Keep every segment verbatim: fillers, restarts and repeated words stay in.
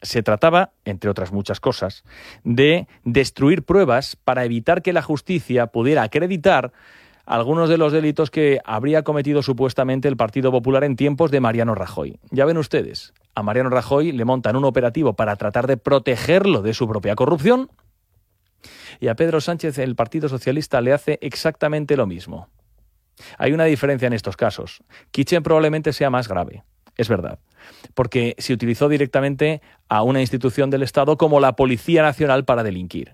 Se trataba, entre otras muchas cosas, de destruir pruebas para evitar que la justicia pudiera acreditar algunos de los delitos que habría cometido supuestamente el Partido Popular en tiempos de Mariano Rajoy. Ya ven ustedes, a Mariano Rajoy le montan un operativo para tratar de protegerlo de su propia corrupción, y a Pedro Sánchez el Partido Socialista le hace exactamente lo mismo. Hay una diferencia en estos casos. Kitchen probablemente sea más grave, es verdad, porque se utilizó directamente a una institución del Estado como la Policía Nacional para delinquir.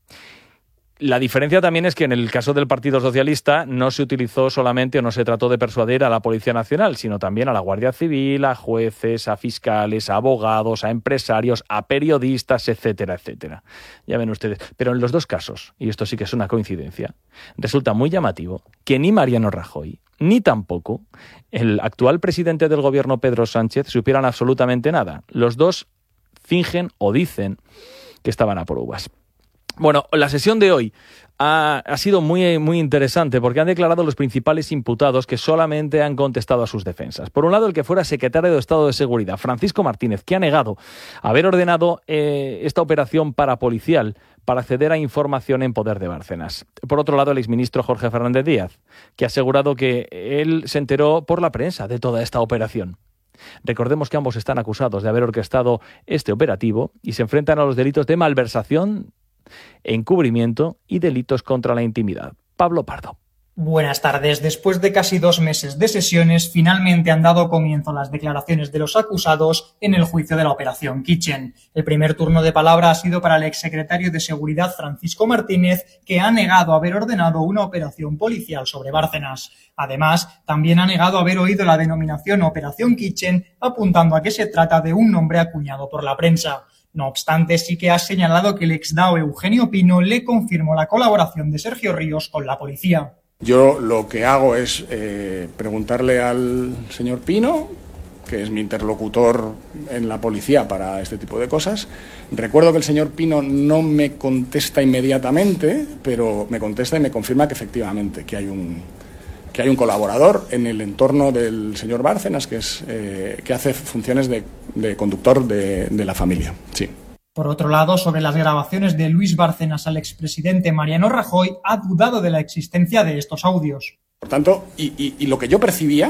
La diferencia también es que en el caso del Partido Socialista no se utilizó solamente o no se trató de persuadir a la Policía Nacional, sino también a la Guardia Civil, a jueces, a fiscales, a abogados, a empresarios, a periodistas, etcétera, etcétera. Ya ven ustedes. Pero en los dos casos, y esto sí que es una coincidencia, resulta muy llamativo que ni Mariano Rajoy ni tampoco el actual presidente del gobierno, Pedro Sánchez, supieran absolutamente nada. Los dos fingen o dicen que estaban a por uvas. Bueno, la sesión de hoy ha, ha sido muy, muy interesante porque han declarado los principales imputados que solamente han contestado a sus defensas. Por un lado, el que fuera secretario de Estado de Seguridad, Francisco Martínez, que ha negado haber ordenado eh, esta operación parapolicial para acceder a información en poder de Bárcenas. Por otro lado, el exministro Jorge Fernández Díaz, que ha asegurado que él se enteró por la prensa de toda esta operación. Recordemos que ambos están acusados de haber orquestado este operativo y se enfrentan a los delitos de malversación, encubrimiento y delitos contra la intimidad. Pablo Pardo. Buenas tardes. Después de casi dos meses de sesiones, finalmente han dado comienzo las declaraciones de los acusados en el juicio de la Operación Kitchen. El primer turno de palabra ha sido para el exsecretario de Seguridad, Francisco Martínez, que ha negado haber ordenado una operación policial sobre Bárcenas. Además, también ha negado haber oído la denominación Operación Kitchen, apuntando a que se trata de un nombre acuñado por la prensa. No obstante, sí que ha señalado que el exdao Eugenio Pino le confirmó la colaboración de Sergio Ríos con la policía. Yo lo que hago es eh, preguntarle al señor Pino, que es mi interlocutor en la policía para este tipo de cosas. Recuerdo que el señor Pino no me contesta inmediatamente, pero me contesta y me confirma que efectivamente que hay un, que hay un colaborador en el entorno del señor Bárcenas que, es, eh, que hace funciones de, de conductor de, de la familia. Sí. Por otro lado, sobre las grabaciones de Luis Bárcenas al expresidente Mariano Rajoy, ha dudado de la existencia de estos audios. Por tanto, y, y, y lo que yo percibía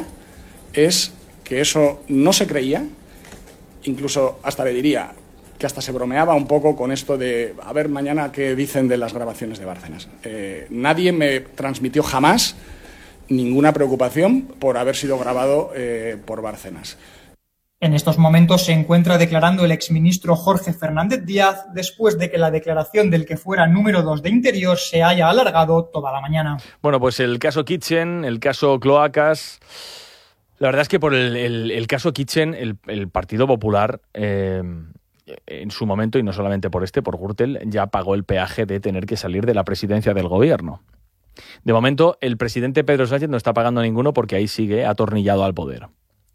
es que eso no se creía, incluso hasta le diría que hasta se bromeaba un poco con esto de a ver mañana qué dicen de las grabaciones de Bárcenas. Eh, nadie me transmitió jamás ninguna preocupación por haber sido grabado eh, por Bárcenas. En estos momentos se encuentra declarando el exministro Jorge Fernández Díaz después de que la declaración del que fuera número dos de Interior se haya alargado toda la mañana. Bueno, pues el caso Kitchen, el caso Cloacas. La verdad es que por el, el, el caso Kitchen, el, el Partido Popular, eh, en su momento, y no solamente por este, por Gürtel, ya pagó el peaje de tener que salir de la presidencia del gobierno. De momento, el presidente Pedro Sánchez no está pagando ninguno porque ahí sigue atornillado al poder.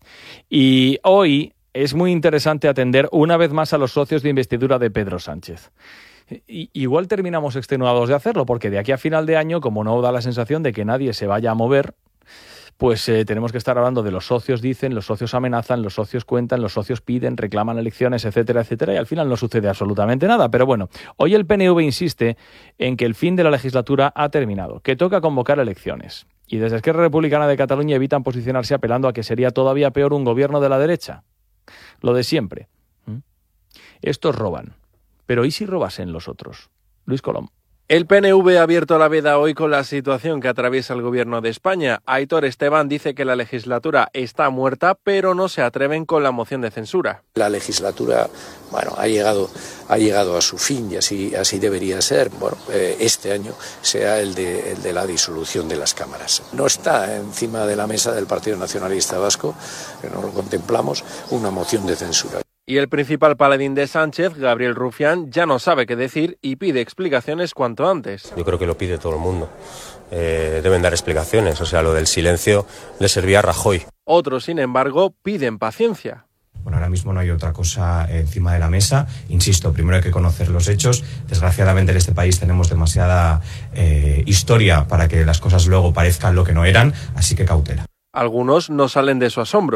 Y hoy es muy interesante atender una vez más a los socios de investidura de Pedro Sánchez. Y, igual terminamos extenuados de hacerlo, porque de aquí a final de año, como no da la sensación de que nadie se vaya a mover, pues eh, tenemos que estar hablando de los socios dicen, los socios amenazan, los socios cuentan, los socios piden, reclaman elecciones, etcétera, etcétera, y al final no sucede absolutamente nada. Pero bueno, hoy el P N V insiste en que el fin de la legislatura ha terminado, que toca convocar elecciones. Y desde Esquerra Republicana de Cataluña evitan posicionarse apelando a que sería todavía peor un gobierno de la derecha. Lo de siempre. ¿Mm? Estos roban. Pero ¿y si robasen los otros? Luis Colom. El P N V ha abierto la veda hoy con la situación que atraviesa el gobierno de España. Aitor Esteban dice que la legislatura está muerta, pero no se atreven con la moción de censura. La legislatura, bueno, ha llegado, ha llegado a su fin y así, así debería ser. Bueno, eh, este año sea el de, el de la disolución de las cámaras. No está encima de la mesa del Partido Nacionalista Vasco, que no lo contemplamos, una moción de censura. Y el principal paladín de Sánchez, Gabriel Rufián, ya no sabe qué decir y pide explicaciones cuanto antes. Yo creo que lo pide todo el mundo. Eh, deben dar explicaciones. O sea, lo del silencio le servía a Rajoy. Otros, sin embargo, piden paciencia. Bueno, ahora mismo no hay otra cosa encima de la mesa. Insisto, primero hay que conocer los hechos. Desgraciadamente en este país tenemos demasiada eh, historia para que las cosas luego parezcan lo que no eran, así que cautela. Algunos no salen de su asombro.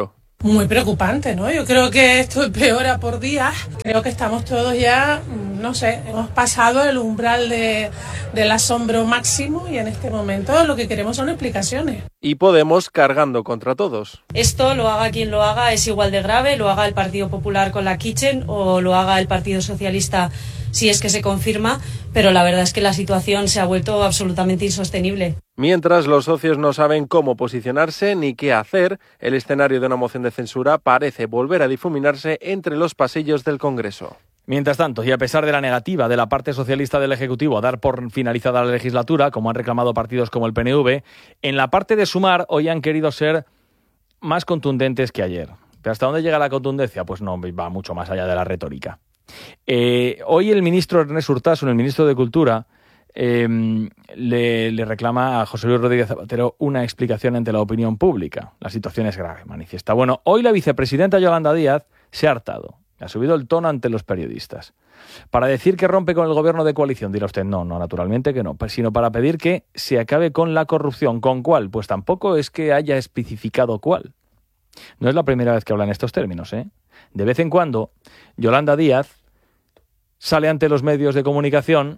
Muy preocupante, ¿no? Yo creo que esto empeora por día. Creo que estamos todos ya, no sé, hemos pasado el umbral de, del asombro máximo y en este momento lo que queremos son explicaciones. Y Podemos cargando contra todos. Esto, lo haga quien lo haga, es igual de grave, lo haga el Partido Popular con la Kitchen o lo haga el Partido Socialista si es que se confirma, pero la verdad es que la situación se ha vuelto absolutamente insostenible. Mientras los socios no saben cómo posicionarse ni qué hacer, el escenario de una moción de censura parece volver a difuminarse entre los pasillos del Congreso. Mientras tanto, y a pesar de la negativa de la parte socialista del Ejecutivo a dar por finalizada la legislatura, como han reclamado partidos como el P N V, en la parte de Sumar hoy han querido ser más contundentes que ayer. ¿Pero hasta dónde llega la contundencia? Pues no, va mucho más allá de la retórica. Eh, hoy el ministro Ernest Urtasun, el ministro de Cultura, eh, le, le reclama a José Luis Rodríguez Zapatero una explicación ante la opinión pública. La situación es grave, manifiesta. Bueno, hoy la vicepresidenta Yolanda Díaz se ha hartado, ha subido el tono ante los periodistas. Para decir que rompe con el gobierno de coalición, dirá usted, no, no, naturalmente que no, sino para pedir que se acabe con la corrupción. ¿Con cuál? Pues tampoco es que haya especificado cuál. No es la primera vez que habla en estos términos, ¿eh? De vez en cuando, Yolanda Díaz sale ante los medios de comunicación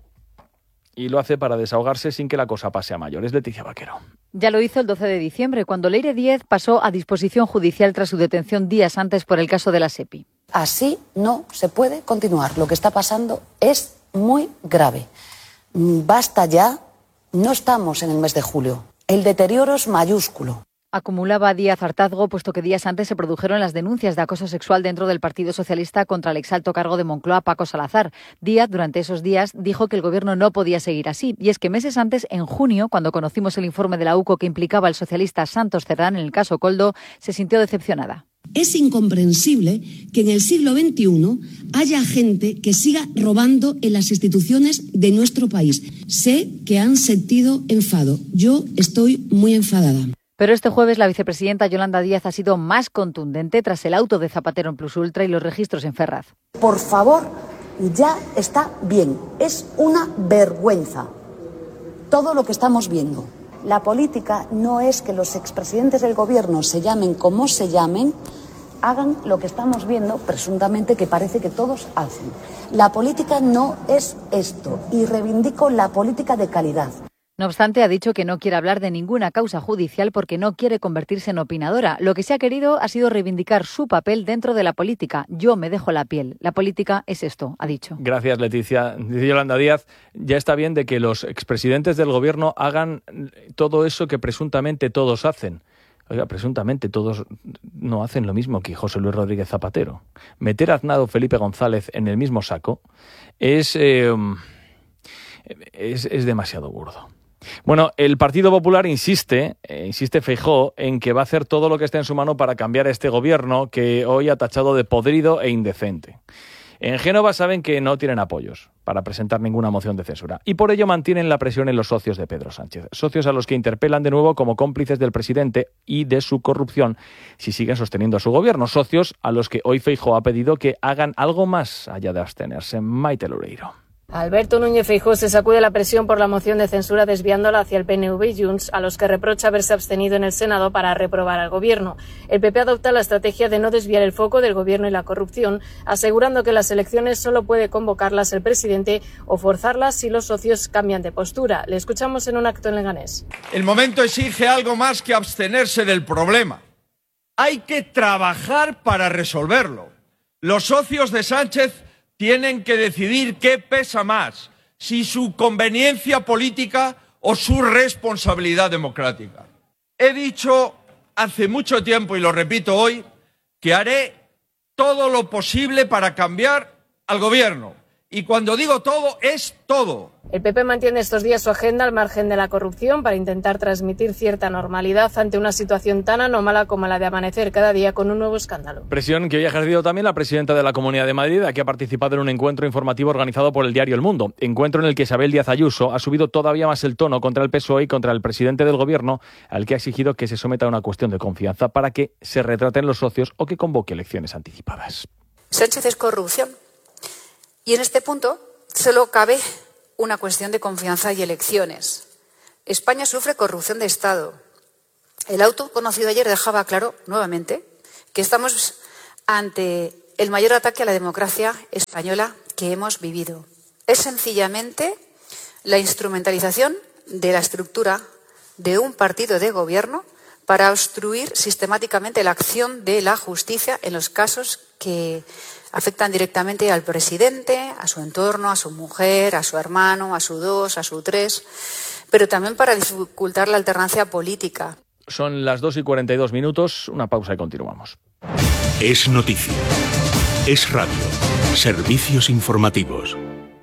y lo hace para desahogarse sin que la cosa pase a mayores. Leticia Vaquero. Ya lo hizo el doce de diciembre, cuando Leire Díez pasó a disposición judicial tras su detención días antes por el caso de la SEPI. Así no se puede continuar. Lo que está pasando es muy grave. Basta ya, no estamos en el mes de julio. El deterioro es mayúsculo. Acumulaba Díaz hartazgo, puesto que días antes se produjeron las denuncias de acoso sexual dentro del Partido Socialista contra el exalto cargo de Moncloa, Paco Salazar. Díaz, durante esos días, dijo que el gobierno no podía seguir así. Y es que meses antes, en junio, cuando conocimos el informe de la U C O que implicaba al socialista Santos Cerdán en el caso Koldo, se sintió decepcionada. Es incomprensible que en el siglo veintiuno haya gente que siga robando en las instituciones de nuestro país. Sé que han sentido enfado. Yo estoy muy enfadada. Pero este jueves la vicepresidenta Yolanda Díaz ha sido más contundente tras el auto de Zapatero en Plus Ultra y los registros en Ferraz. Por favor, ya está bien. Es una vergüenza todo lo que estamos viendo. La política no es que los expresidentes del gobierno se llamen como se llamen, hagan lo que estamos viendo, presuntamente que parece que todos hacen. La política no es esto y reivindico la política de calidad. No obstante, ha dicho que no quiere hablar de ninguna causa judicial porque no quiere convertirse en opinadora. Lo que se ha querido ha sido reivindicar su papel dentro de la política. Yo me dejo la piel. La política es esto, ha dicho. Gracias, Leticia. Dice Yolanda Díaz, ya está bien de que los expresidentes del gobierno hagan todo eso que presuntamente todos hacen. Oiga, presuntamente todos no hacen lo mismo que José Luis Rodríguez Zapatero. Meter a Aznar o Felipe González en el mismo saco es, eh, es, es demasiado burdo. Bueno, el Partido Popular insiste, eh, insiste Feijóo, en que va a hacer todo lo que esté en su mano para cambiar este gobierno que hoy ha tachado de podrido e indecente. En Génova saben que no tienen apoyos para presentar ninguna moción de censura y por ello mantienen la presión en los socios de Pedro Sánchez, socios a los que interpelan de nuevo como cómplices del presidente y de su corrupción si siguen sosteniendo a su gobierno, socios a los que hoy Feijóo ha pedido que hagan algo más allá de abstenerse. Maite Loureiro. Alberto Núñez Feijóo se sacude la presión por la moción de censura desviándola hacia el P N V y Junts, a los que reprocha haberse abstenido en el Senado para reprobar al Gobierno. El P P adopta la estrategia de no desviar el foco del Gobierno y la corrupción, asegurando que las elecciones solo puede convocarlas el presidente o forzarlas si los socios cambian de postura. Le escuchamos en un acto en Leganés. El momento exige algo más que abstenerse del problema. Hay que trabajar para resolverlo. Los socios de Sánchez tienen que decidir qué pesa más, si su conveniencia política o su responsabilidad democrática. He dicho hace mucho tiempo, y lo repito hoy, que haré todo lo posible para cambiar al gobierno. Y cuando digo todo, es todo. El P P mantiene estos días su agenda al margen de la corrupción para intentar transmitir cierta normalidad ante una situación tan anómala como la de amanecer cada día con un nuevo escándalo. Presión que hoy ha ejercido también la presidenta de la Comunidad de Madrid, que ha participado en un encuentro informativo organizado por el diario El Mundo. Encuentro en el que Isabel Díaz Ayuso ha subido todavía más el tono contra el P S O E y contra el presidente del gobierno, al que ha exigido que se someta a una cuestión de confianza para que se retraten los socios o que convoque elecciones anticipadas. Sánchez es corrupción. Y en este punto solo cabe una cuestión de confianza y elecciones. España sufre corrupción de Estado. El auto conocido ayer dejaba claro, nuevamente, que estamos ante el mayor ataque a la democracia española que hemos vivido. Es sencillamente la instrumentalización de la estructura de un partido de gobierno para obstruir sistemáticamente la acción de la justicia en los casos que afectan directamente al presidente, a su entorno, a su mujer, a su hermano, a su dos, a su tres, pero también para dificultar la alternancia política. Son las dos y cuarenta y dos minutos, una pausa y continuamos. Es noticia. Es radio. Servicios informativos.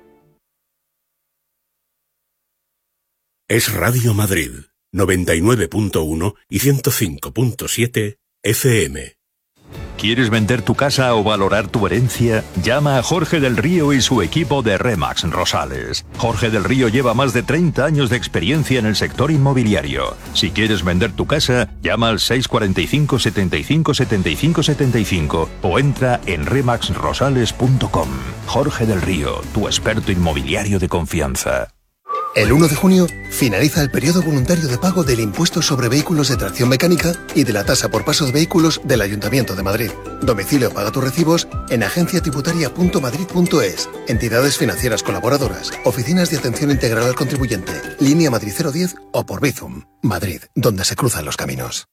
Es Radio Madrid, noventa y nueve punto uno y ciento cinco punto siete F M. ¿Quieres vender tu casa o valorar tu herencia? Llama a Jorge del Río y su equipo de Remax Rosales. Jorge del Río lleva más de treinta años de experiencia en el sector inmobiliario. Si quieres vender tu casa, llama al seis cuatro cinco, setenta y cinco, setenta y cinco, setenta y cinco o entra en remax rosales punto com. Jorge del Río, tu experto inmobiliario de confianza. El uno de junio finaliza el periodo voluntario de pago del impuesto sobre vehículos de tracción mecánica y de la tasa por paso de vehículos del Ayuntamiento de Madrid. Domicilio paga tus recibos en agencia tributaria punto madrid punto es, entidades financieras colaboradoras, oficinas de atención integral al contribuyente, línea Madrid cero diez o por Bizum. Madrid, donde se cruzan los caminos.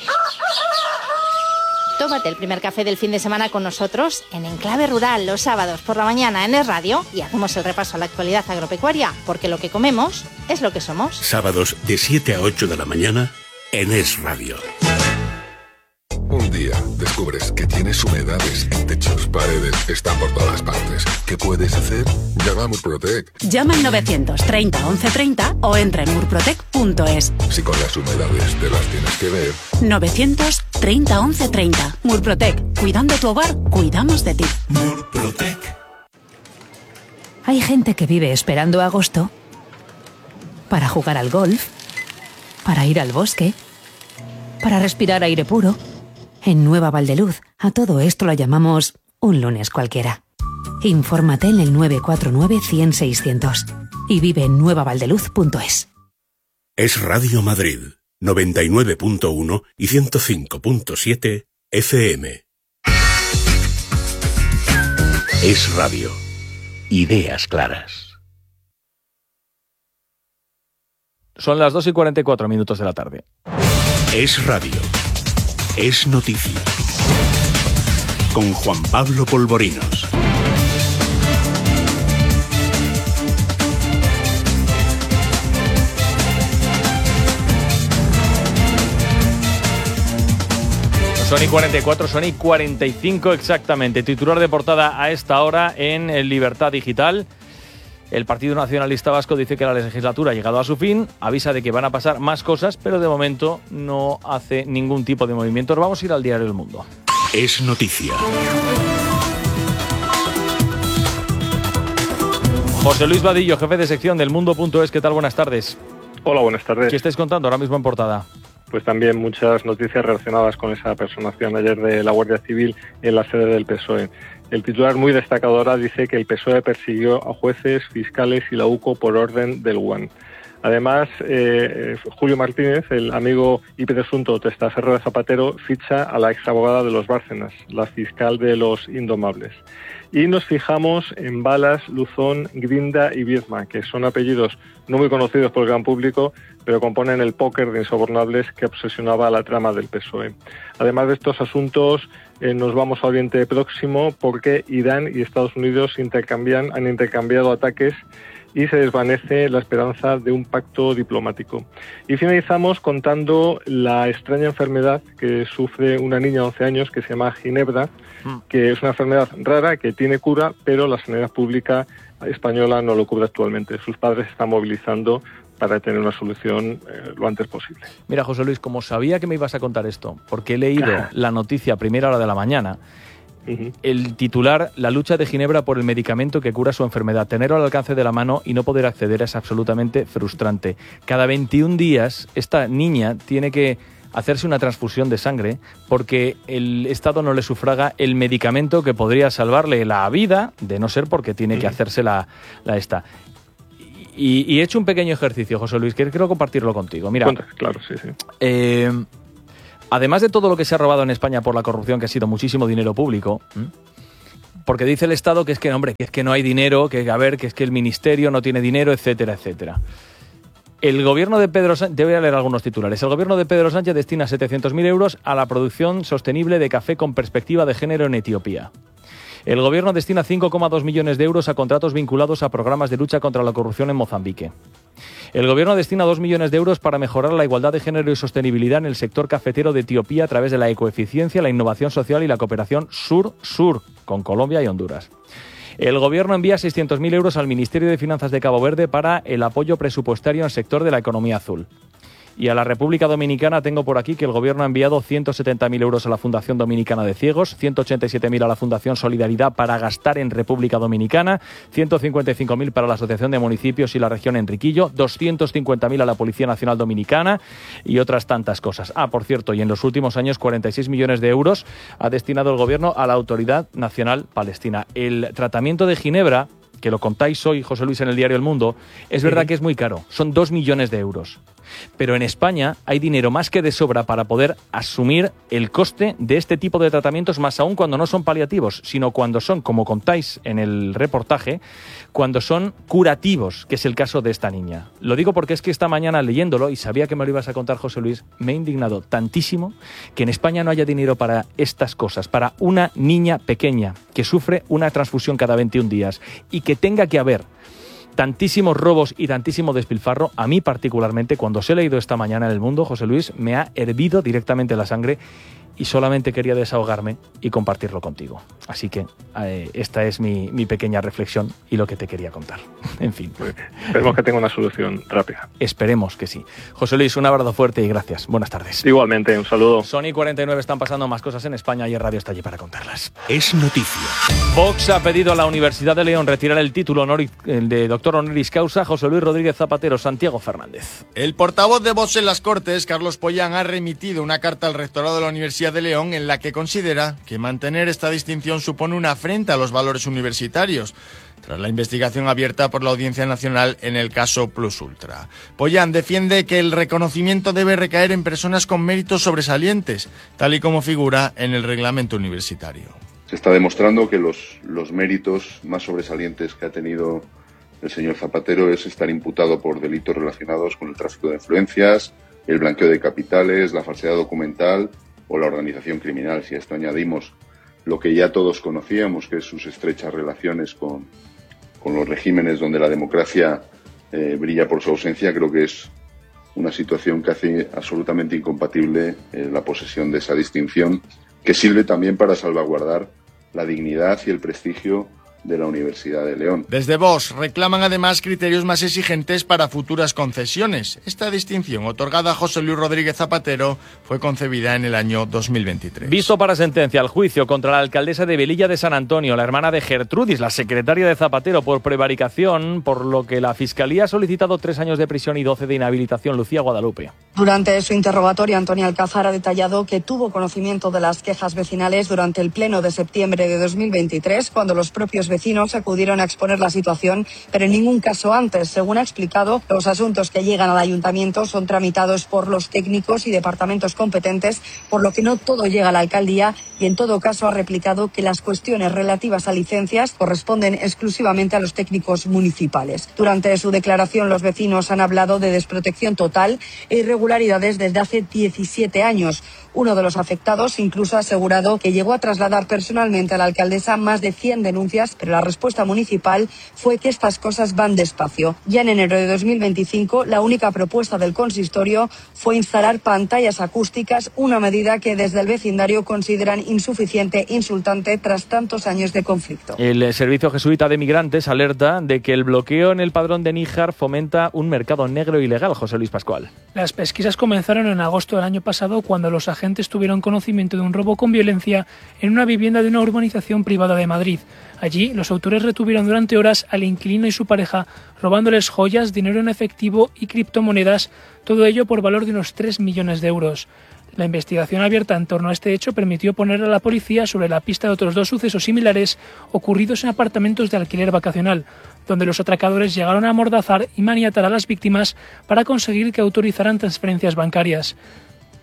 Tómate el primer café del fin de semana con nosotros en Enclave Rural los sábados por la mañana en Es Radio y hacemos el repaso a la actualidad agropecuaria, porque lo que comemos es lo que somos. Sábados de siete a ocho de la mañana en Es Radio. Un día descubres que tienes humedades en techos, paredes, están por todas partes. ¿Qué puedes hacer? Llama a Murprotec. Llama al novecientos treinta once treinta o entra en murprotec punto es. Si con las humedades te las tienes que ver. novecientos treinta once treinta. Murprotec. Cuidando tu hogar, cuidamos de ti. Murprotec. Hay gente que vive esperando agosto para jugar al golf, para ir al bosque, para respirar aire puro. En Nueva Valdeluz, a todo esto lo llamamos un lunes cualquiera. Infórmate en el nueve cuatro nueve, cien, seiscientos y vive en nueva valdeluz punto es. Es Radio Madrid, noventa y nueve punto uno y ciento cinco punto siete F M. Es Radio. Ideas claras. Son las dos y cuarenta y cuatro minutos de la tarde. Es Radio. Es noticia. Con Juan Pablo Polvorinos. Son y cuarenta y cuatro, son y cuarenta y cinco exactamente. Titular de portada a esta hora en Libertad Digital. El Partido Nacionalista Vasco dice que la legislatura ha llegado a su fin, avisa de que van a pasar más cosas, pero de momento no hace ningún tipo de movimientos. Vamos a ir al diario El Mundo. Es noticia. José Luis Vadillo, jefe de sección del Mundo punto es. ¿Qué tal? Buenas tardes. Hola, buenas tardes. ¿Qué estáis contando ahora mismo en portada? Pues también muchas noticias relacionadas con esa personación ayer de la Guardia Civil en la sede del P S O E. El titular muy destacado ahora dice que el P S O E persiguió a jueces, fiscales y la U C O por orden del U A N. Además, eh, Julio Martínez, el amigo y presunto testaferro de Zapatero, ficha a la exabogada de los Bárcenas, la fiscal de los Indomables. Y nos fijamos en Balas, Luzón, Grinda y Viedma, que son apellidos no muy conocidos por el gran público, pero componen el póker de insobornables que obsesionaba la trama del P S O E. Además de estos asuntos, eh, nos vamos a Oriente Próximo porque Irán y Estados Unidos intercambian, han intercambiado ataques y se desvanece la esperanza de un pacto diplomático. Y finalizamos contando la extraña enfermedad que sufre una niña de once años que se llama Ginebra, que es una enfermedad rara que tiene cura, pero la sanidad pública española no lo cubre actualmente. Sus padres se están movilizando para tener una solución eh, lo antes posible. Mira, José Luis, como sabía que me ibas a contar esto, porque he leído la noticia a primera hora de la mañana, uh-huh. El titular, la lucha de Ginebra por el medicamento que cura su enfermedad. Tenerlo al alcance de la mano y no poder acceder es absolutamente frustrante. Cada veintiún días esta niña tiene que hacerse una transfusión de sangre porque el Estado no le sufraga el medicamento que podría salvarle la vida, de no ser porque tiene uh-huh. que hacerse la, la esta. Y, y he hecho un pequeño ejercicio, José Luis, que quiero compartirlo contigo. Mira, claro, sí, sí. Eh, además de todo lo que se ha robado en España por la corrupción, que ha sido muchísimo dinero público, ¿m? porque dice el Estado que es que, hombre, que es que no hay dinero, que a ver, que es que el Ministerio no tiene dinero, etcétera, etcétera. El gobierno de Pedro Sánchez, te voy a leer algunos titulares. El gobierno de Pedro Sánchez destina setecientos mil euros a la producción sostenible de café con perspectiva de género en Etiopía. El gobierno destina cinco coma dos millones de euros a contratos vinculados a programas de lucha contra la corrupción en Mozambique. El gobierno destina dos millones de euros para mejorar la igualdad de género y sostenibilidad en el sector cafetero de Etiopía a través de la ecoeficiencia, la innovación social y la cooperación sur-sur con Colombia y Honduras. El gobierno envía seiscientos mil euros al Ministerio de Finanzas de Cabo Verde para el apoyo presupuestario en el sector de la economía azul. Y a la República Dominicana tengo por aquí que el gobierno ha enviado ciento setenta mil euros a la Fundación Dominicana de Ciegos, ciento ochenta y siete mil a la Fundación Solidaridad para gastar en República Dominicana, ciento cincuenta y cinco mil para la Asociación de Municipios y la Región Enriquillo, doscientos cincuenta mil a la Policía Nacional Dominicana y otras tantas cosas. Ah, por cierto, y en los últimos años cuarenta y seis millones de euros ha destinado el gobierno a la Autoridad Nacional Palestina. El tratamiento de Ginebra, que lo contáis hoy, José Luis, en el diario El Mundo, es verdad sí. que es muy caro, son dos millones de euros. Pero en España hay dinero más que de sobra para poder asumir el coste de este tipo de tratamientos, más aún cuando no son paliativos, sino cuando son, como contáis en el reportaje, cuando son curativos, que es el caso de esta niña. Lo digo porque es que esta mañana leyéndolo, y sabía que me lo ibas a contar, José Luis, me he indignado tantísimo que en España no haya dinero para estas cosas, para una niña pequeña que sufre una transfusión cada veintiún días y que tenga que haber tantísimos robos y tantísimo despilfarro. A mí particularmente, cuando os he leído esta mañana en El Mundo, José Luis, me ha hervido directamente la sangre y solamente quería desahogarme y compartirlo contigo. Así que eh, esta es mi, mi pequeña reflexión y lo que te quería contar. En fin. Esperemos que tenga una solución rápida. Esperemos que sí. José Luis, un abrazo fuerte y gracias. Buenas tardes. Igualmente, un saludo. Sony cuarenta y nueve están pasando más cosas en España y el radio está allí para contarlas. Es noticia. Vox ha pedido a la Universidad de León retirar el título honor de doctor honoris causa José Luis Rodríguez Zapatero. Santiago Fernández. El portavoz de Vox en las Cortes, Carlos Pollán, ha remitido una carta al rectorado de la Universidad de León en la que considera que mantener esta distinción supone una afrenta a los valores universitarios, tras la investigación abierta por la Audiencia Nacional en el caso Plus Ultra. Pollán defiende que el reconocimiento debe recaer en personas con méritos sobresalientes, tal y como figura en el reglamento universitario. Se está demostrando que los, los méritos más sobresalientes que ha tenido el señor Zapatero es estar imputado por delitos relacionados con el tráfico de influencias, el blanqueo de capitales, la falsedad documental o la organización criminal. Si a esto añadimos lo que ya todos conocíamos, que es sus estrechas relaciones con, con los regímenes donde la democracia eh, brilla por su ausencia, creo que es una situación que hace absolutamente incompatible eh, la posesión de esa distinción, que sirve también para salvaguardar la dignidad y el prestigio de la Universidad de León. Desde Vox reclaman además criterios más exigentes para futuras concesiones. Esta distinción, otorgada a José Luis Rodríguez Zapatero, fue concebida en el año dos mil veintitrés. Visto para sentencia el juicio contra la alcaldesa de Velilla de San Antonio, la hermana de Gertrudis, la secretaria de Zapatero, por prevaricación, por lo que la Fiscalía ha solicitado tres años de prisión y doce de inhabilitación. Lucía Guadalupe. Durante su interrogatorio, Antonia Alcázar ha detallado que tuvo conocimiento de las quejas vecinales durante el pleno de septiembre de dos mil veintitrés, cuando los propios vecinos acudieron a exponer la situación, pero en ningún caso antes. Según ha explicado, los asuntos que llegan al ayuntamiento son tramitados por los técnicos y departamentos competentes, por lo que no todo llega a la alcaldía, y en todo caso ha replicado que las cuestiones relativas a licencias corresponden exclusivamente a los técnicos municipales. Durante su declaración, los vecinos han hablado de desprotección total e irregularidades desde hace diecisiete años. Uno de los afectados incluso ha asegurado que llegó a trasladar personalmente a la alcaldesa más de cien denuncias, pero la respuesta municipal fue que estas cosas van despacio. Ya en enero de dos mil veinticinco, la única propuesta del consistorio fue instalar pantallas acústicas, una medida que desde el vecindario consideran insuficiente e insultante tras tantos años de conflicto. El Servicio Jesuita de Migrantes alerta de que el bloqueo en el padrón de Níjar fomenta un mercado negro ilegal. José Luis Pascual. Las pesquisas comenzaron en agosto del año pasado, cuando los agentes tuvieron conocimiento de un robo con violencia en una vivienda de una urbanización privada de Madrid. Allí, los autores retuvieron durante horas al inquilino y su pareja, robándoles joyas, dinero en efectivo y criptomonedas, todo ello por valor de unos tres millones de euros. La investigación abierta en torno a este hecho permitió poner a la policía sobre la pista de otros dos sucesos similares ocurridos en apartamentos de alquiler vacacional, donde los atracadores llegaron a amordazar y maniatar a las víctimas para conseguir que autorizaran transferencias bancarias.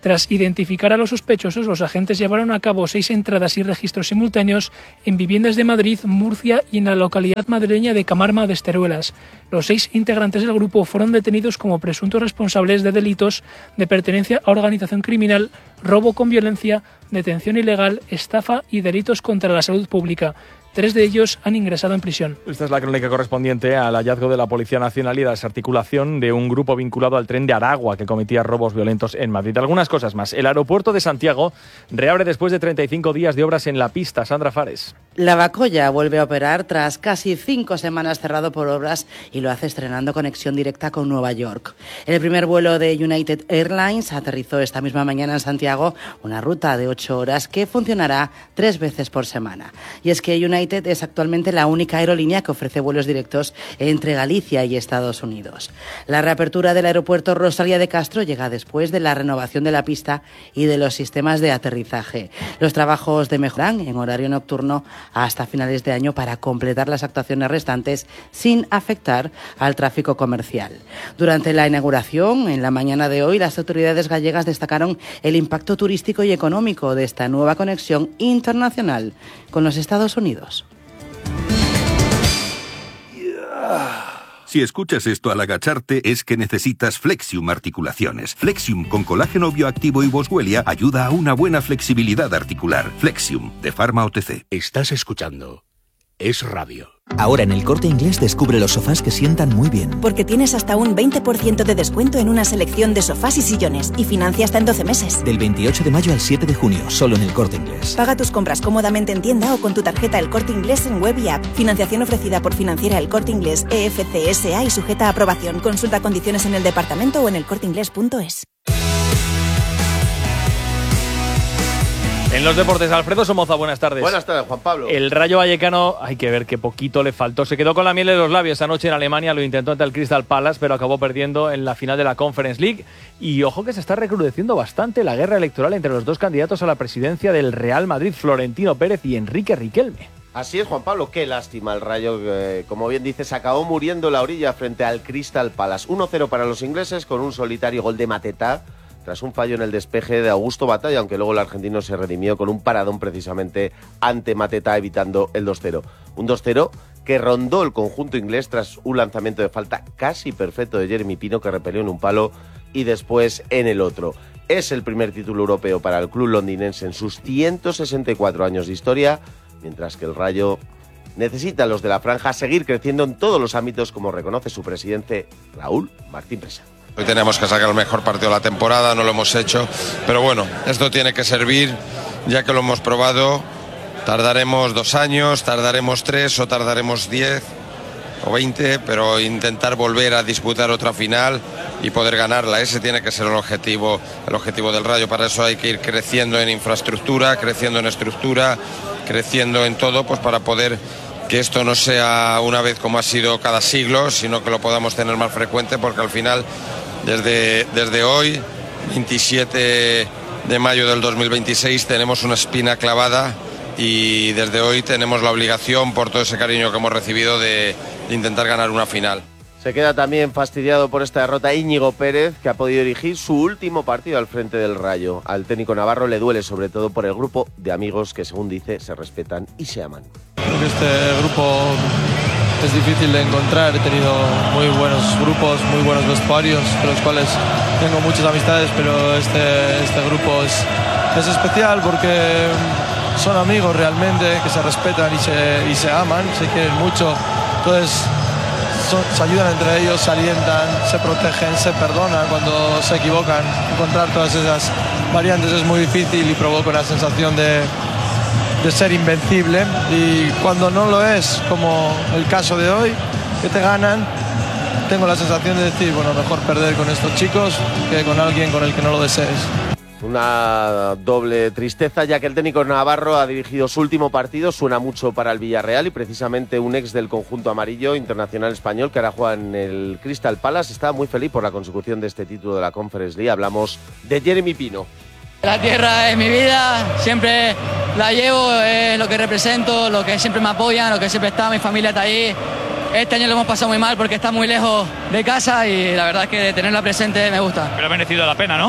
Tras identificar a los sospechosos, los agentes llevaron a cabo seis entradas y registros simultáneos en viviendas de Madrid, Murcia y en la localidad madrileña de Camarma de Esteruelas. Los seis integrantes del grupo fueron detenidos como presuntos responsables de delitos de pertenencia a organización criminal, robo con violencia, detención ilegal, estafa y delitos contra la salud pública. Tres de ellos han ingresado en prisión. Esta es la crónica correspondiente al hallazgo de la Policía Nacional y la desarticulación de un grupo vinculado al tren de Aragua que cometía robos violentos en Madrid. Algunas cosas más. El aeropuerto de Santiago reabre después de treinta y cinco días de obras en la pista. Sandra Fares. Lavacolla vuelve a operar tras casi cinco semanas cerrado por obras y lo hace estrenando conexión directa con Nueva York. El primer vuelo de United Airlines aterrizó esta misma mañana en Santiago, una ruta de ocho horas que funcionará tres veces por semana. Y es que United es actualmente la única aerolínea que ofrece vuelos directos entre Galicia y Estados Unidos. La reapertura del aeropuerto Rosalía de Castro llega después de la renovación de la pista y de los sistemas de aterrizaje. Los trabajos de mejorarán en horario nocturno hasta finales de año para completar las actuaciones restantes sin afectar al tráfico comercial. Durante la inauguración, en la mañana de hoy, las autoridades gallegas destacaron el impacto turístico y económico de esta nueva conexión internacional con los Estados Unidos. Si escuchas esto al agacharte es que necesitas Flexium Articulaciones. Flexium con colágeno bioactivo y boswellia ayuda a una buena flexibilidad articular. Flexium, de Pharma O T C. Estás escuchando Es Radio. Ahora en El Corte Inglés descubre los sofás que sientan muy bien. Porque tienes hasta un veinte por ciento de descuento en una selección de sofás y sillones y financia hasta en doce meses. Del veintiocho de mayo al siete de junio, solo en El Corte Inglés. Paga tus compras cómodamente en tienda o con tu tarjeta El Corte Inglés en web y app. Financiación ofrecida por Financiera El Corte Inglés E F C S A y sujeta a aprobación. Consulta condiciones en el departamento o en elcorteinglés punto es. En los deportes, Alfredo Somoza, buenas tardes. Buenas tardes, Juan Pablo. El Rayo Vallecano, hay que ver qué poquito le faltó. Se quedó con la miel de los labios anoche en Alemania, lo intentó ante el Crystal Palace, pero acabó perdiendo en la final de la Conference League. Y ojo que se está recrudeciendo bastante la guerra electoral entre los dos candidatos a la presidencia del Real Madrid, Florentino Pérez y Enrique Riquelme. Así es, Juan Pablo, qué lástima el Rayo, eh, como bien dices, acabó muriendo en la orilla frente al Crystal Palace. uno cero para los ingleses con un solitario gol de Mateta, tras un fallo en el despeje de Augusto Batalla, aunque luego el argentino se redimió con un paradón precisamente ante Mateta, evitando el dos cero. Un dos cero que rondó el conjunto inglés tras un lanzamiento de falta casi perfecto de Jeremy Pino, que repelió en un palo y después en el otro. Es el primer título europeo para el club londinense en sus ciento sesenta y cuatro años de historia, mientras que el Rayo necesita a los de la franja seguir creciendo en todos los ámbitos, como reconoce su presidente Raúl Martín Presa. Hoy teníamos que sacar el mejor partido de la temporada, no lo hemos hecho, pero bueno, esto tiene que servir, ya que lo hemos probado. Tardaremos dos años, tardaremos tres o tardaremos diez o veinte, pero intentar volver a disputar otra final y poder ganarla, ese tiene que ser el objetivo, el objetivo del Rayo. Para eso hay que ir creciendo en infraestructura, creciendo en estructura, creciendo en todo, pues para poder que esto no sea una vez como ha sido cada siglo, sino que lo podamos tener más frecuente, porque al final, desde, desde hoy, veintisiete de mayo del dos mil veintiséis, tenemos una espina clavada y desde hoy tenemos la obligación, por todo ese cariño que hemos recibido, de, de intentar ganar una final. Se queda también fastidiado por esta derrota Íñigo Pérez, que ha podido dirigir su último partido al frente del Rayo. Al técnico navarro le duele sobre todo por el grupo de amigos que, según dice, se respetan y se aman. Creo que este grupo es difícil de encontrar. He tenido muy buenos grupos, muy buenos vestuarios, de los cuales tengo muchas amistades, pero este, este grupo es, es especial porque son amigos realmente, que se respetan y se, y se aman, se quieren mucho. Entonces, son, se ayudan entre ellos, se alientan, se protegen, se perdonan cuando se equivocan. Encontrar todas esas variantes es muy difícil y provoca una sensación de, de ser invencible. Y cuando no lo es, como el caso de hoy, que te ganan, tengo la sensación de decir, bueno, mejor perder con estos chicos que con alguien con el que no lo desees. Una doble tristeza, ya que el técnico navarro ha dirigido su último partido, suena mucho para el Villarreal, y precisamente un ex del conjunto amarillo, internacional español, que ahora juega en el Crystal Palace, está muy feliz por la consecución de este título de la Conference League. Hablamos de Jeremy Pino. La tierra es mi vida, siempre la llevo, es lo que represento, lo que siempre me apoyan, lo que siempre está, mi familia está ahí. Este año lo hemos pasado muy mal porque está muy lejos de casa y la verdad es que tenerla presente me gusta. Pero ha merecido la pena, ¿no?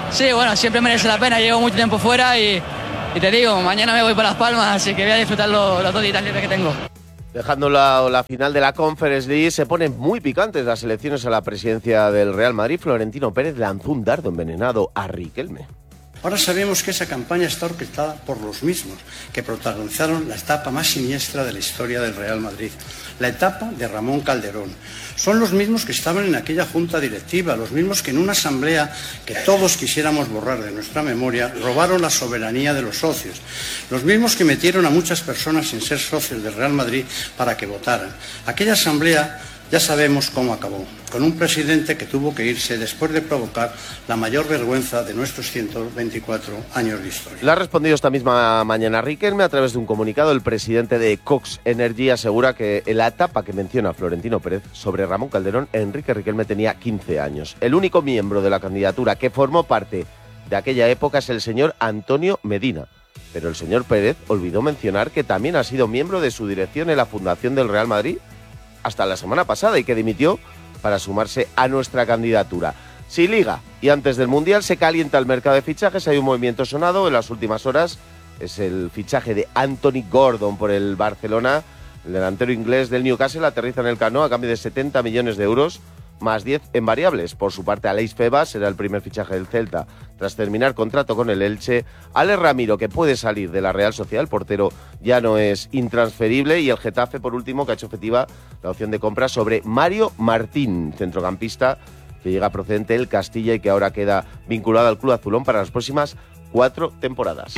Sí, bueno, siempre merece la pena, llevo mucho tiempo fuera y, y te digo, mañana me voy para Las Palmas, así que voy a disfrutar los, los dos días libres que tengo. Dejando la, la final de la Conference League, se ponen muy picantes las elecciones a la presidencia del Real Madrid. Florentino Pérez lanzó un dardo envenenado a Riquelme. Ahora sabemos que esa campaña está orquestada por los mismos que protagonizaron la etapa más siniestra de la historia del Real Madrid, la etapa de Ramón Calderón. Son los mismos que estaban en aquella junta directiva, los mismos que en una asamblea que todos quisiéramos borrar de nuestra memoria, robaron la soberanía de los socios, los mismos que metieron a muchas personas sin ser socios del Real Madrid para que votaran. Aquella asamblea ya sabemos cómo acabó, con un presidente que tuvo que irse después de provocar la mayor vergüenza de nuestros ciento veinticuatro años de historia. Le ha respondido esta misma mañana Riquelme a través de un comunicado. El presidente de Cox Energy asegura que en la etapa que menciona Florentino Pérez sobre Ramón Calderón, Enrique Riquelme tenía quince años. El único miembro de la candidatura que formó parte de aquella época es el señor Antonio Medina. Pero el señor Pérez olvidó mencionar que también ha sido miembro de su dirección en la fundación del Real Madrid hasta la semana pasada y que dimitió para sumarse a nuestra candidatura. Si Liga y antes del Mundial se calienta el mercado de fichajes, hay un movimiento sonado en las últimas horas, es el fichaje de Anthony Gordon por el Barcelona. El delantero inglés del Newcastle aterriza en el Camp Nou a cambio de setenta millones de euros, más diez en variables. Por su parte, Aleix Febas será el primer fichaje del Celta tras terminar contrato con el Elche. Alex Ramiro, que puede salir de la Real Sociedad, el portero ya no es intransferible. Y el Getafe, por último, que ha hecho efectiva la opción de compra sobre Mario Martín, centrocampista que llega procedente del Castilla y que ahora queda vinculado al club azulón para las próximas cuatro temporadas.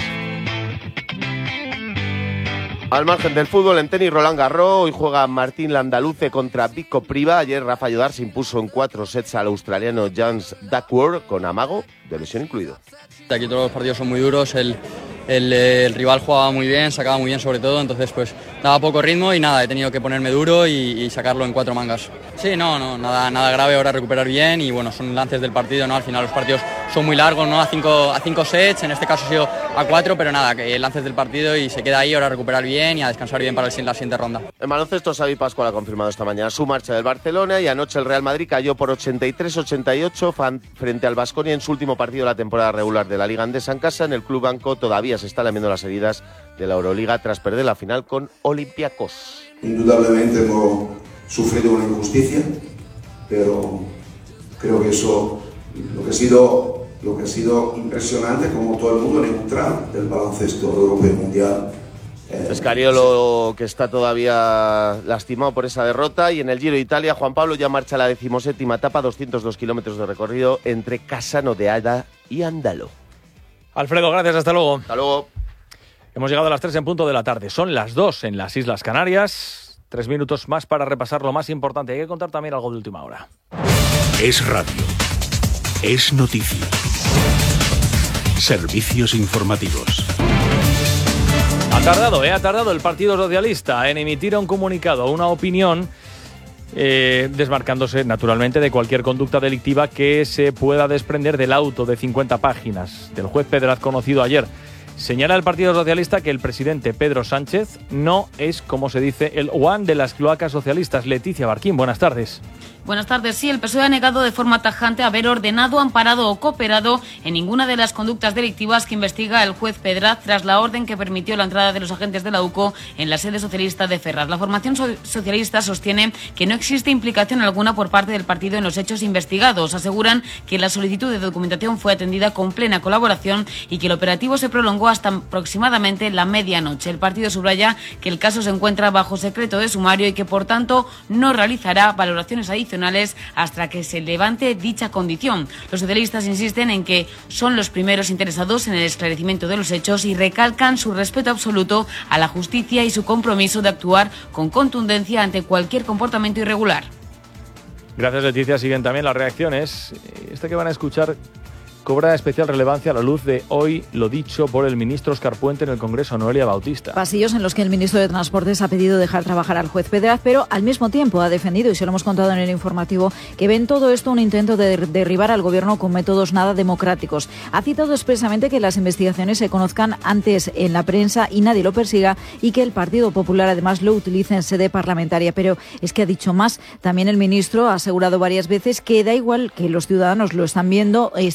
Al margen del fútbol, en tenis, Roland Garros, hoy juega Martín Landaluce contra Vico Priva. Ayer Rafa Llodar se impuso en cuatro sets al australiano James Duckworth, con amago de lesión incluido. Aquí todos los partidos son muy duros, el, el, el rival jugaba muy bien, sacaba muy bien sobre todo, entonces pues daba poco ritmo y nada, he tenido que ponerme duro y, y sacarlo en cuatro mangas. Sí, no, no, nada, nada grave, ahora recuperar bien y bueno, son lances del partido, ¿no? Al final los partidos son muy largos, ¿no? A cinco, a cinco sets, en este caso ha sido a cuatro, pero nada, que lances del partido y se queda ahí, ahora recuperar bien y a descansar bien para el, la siguiente ronda. En baloncesto, Xavi Pascual ha confirmado esta mañana su marcha del Barcelona y anoche el Real Madrid cayó por ochenta y tres a ochenta y ocho frente al Baskonia en su último partido de la temporada regular de la Liga Andesa en casa. En el Club Blanco todavía se está lamiendo las heridas de la Euroliga tras perder la final con Olympiacos. Indudablemente hemos sufrido una injusticia, pero creo que eso, lo que ha sido, lo que ha sido impresionante, como todo el mundo neutral del baloncesto europeo y mundial. Eh, Escariolo, que está todavía lastimado por esa derrota. Y en el Giro de Italia, Juan Pablo ya marcha la decimoséptima etapa, doscientos dos kilómetros de recorrido entre Cassano de Ada y Andalo. Alfredo, gracias, hasta luego. Hasta luego. Hemos llegado a las tres en punto de la tarde. Son las dos en las Islas Canarias. Tres minutos más para repasar lo más importante. Hay que contar también algo de última hora. Es radio. Es noticia. Servicios informativos. Ha tardado, ¿eh? Ha tardado el Partido Socialista en emitir un comunicado, una opinión, eh, desmarcándose naturalmente de cualquier conducta delictiva que se pueda desprender del auto de cincuenta páginas del juez Pedraz conocido ayer. Señala el Partido Socialista que el presidente Pedro Sánchez no es, como se dice, el Juan de las cloacas socialistas. Leticia Barquín, buenas tardes. Buenas tardes. Sí, el P S O E ha negado de forma tajante haber ordenado, amparado o cooperado en ninguna de las conductas delictivas que investiga el juez Pedraz tras la orden que permitió la entrada de los agentes de la U C O en la sede socialista de Ferraz. La formación so- socialista sostiene que no existe implicación alguna por parte del partido en los hechos investigados. Aseguran que la solicitud de documentación fue atendida con plena colaboración y que el operativo se prolongó hasta aproximadamente la medianoche. El partido subraya que el caso se encuentra bajo secreto de sumario y que, por tanto, no realizará valoraciones adicionales hasta que se levante dicha condición. Los socialistas insisten en que son los primeros interesados en el esclarecimiento de los hechos y recalcan su respeto absoluto a la justicia y su compromiso de actuar con contundencia ante cualquier comportamiento irregular. Gracias, Leticia. Siguen también las reacciones. Este que van a escuchar cobra especial relevancia a la luz de hoy lo dicho por el ministro Óscar Puente en el Congreso, Noelia Bautista. Pasillos en los que el ministro de Transportes ha pedido dejar trabajar al juez Pedraz, pero al mismo tiempo ha defendido, y se lo hemos contado en el informativo, que ven todo esto un intento de derribar al gobierno con métodos nada democráticos. Ha citado expresamente que las investigaciones se conozcan antes en la prensa y nadie lo persiga, y que el Partido Popular además lo utilice en sede parlamentaria. Pero es que ha dicho más. También el ministro ha asegurado varias veces que da igual que los ciudadanos lo están viendo, están viendo lo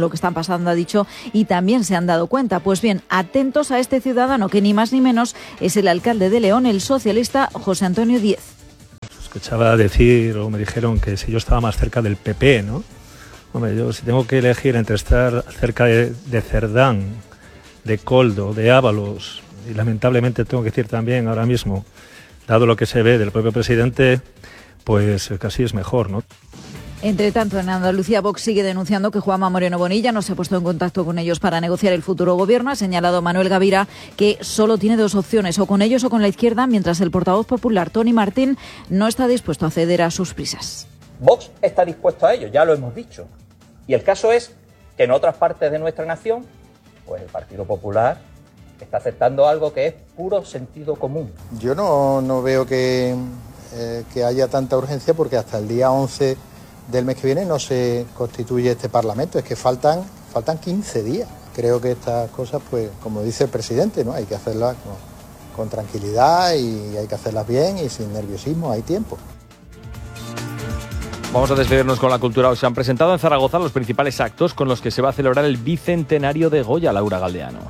lo que están pasando, ha dicho, y también se han dado cuenta. Pues bien, atentos a este ciudadano que ni más ni menos es el alcalde de León, el socialista José Antonio Díez. Escuchaba decir, o me dijeron que si yo estaba más cerca del P P, ¿no? Hombre, yo si tengo que elegir entre estar cerca de, de Cerdán, de Coldo, de Ábalos, y lamentablemente tengo que decir también ahora mismo, dado lo que se ve del propio presidente, pues casi es mejor, ¿no? Entre tanto, en Andalucía, Vox sigue denunciando que Juanma Moreno Bonilla no se ha puesto en contacto con ellos para negociar el futuro gobierno. Ha señalado Manuel Gavira que solo tiene dos opciones, o con ellos o con la izquierda, mientras el portavoz popular, Tony Martín, no está dispuesto a ceder a sus prisas. Vox está dispuesto a ello, ya lo hemos dicho. Y el caso es que en otras partes de nuestra nación, pues el Partido Popular está aceptando algo que es puro sentido común. Yo no, no veo que, eh, que haya tanta urgencia, porque hasta el día once del mes que viene no se constituye este Parlamento, es que faltan, faltan quince días. Creo que estas cosas, pues como dice el presidente, ¿no? Hay que hacerlas con, con tranquilidad y hay que hacerlas bien y sin nerviosismo, hay tiempo. Vamos a despedirnos con la cultura. Se han presentado en Zaragoza los principales actos con los que se va a celebrar el bicentenario de Goya, Laura Galdeano.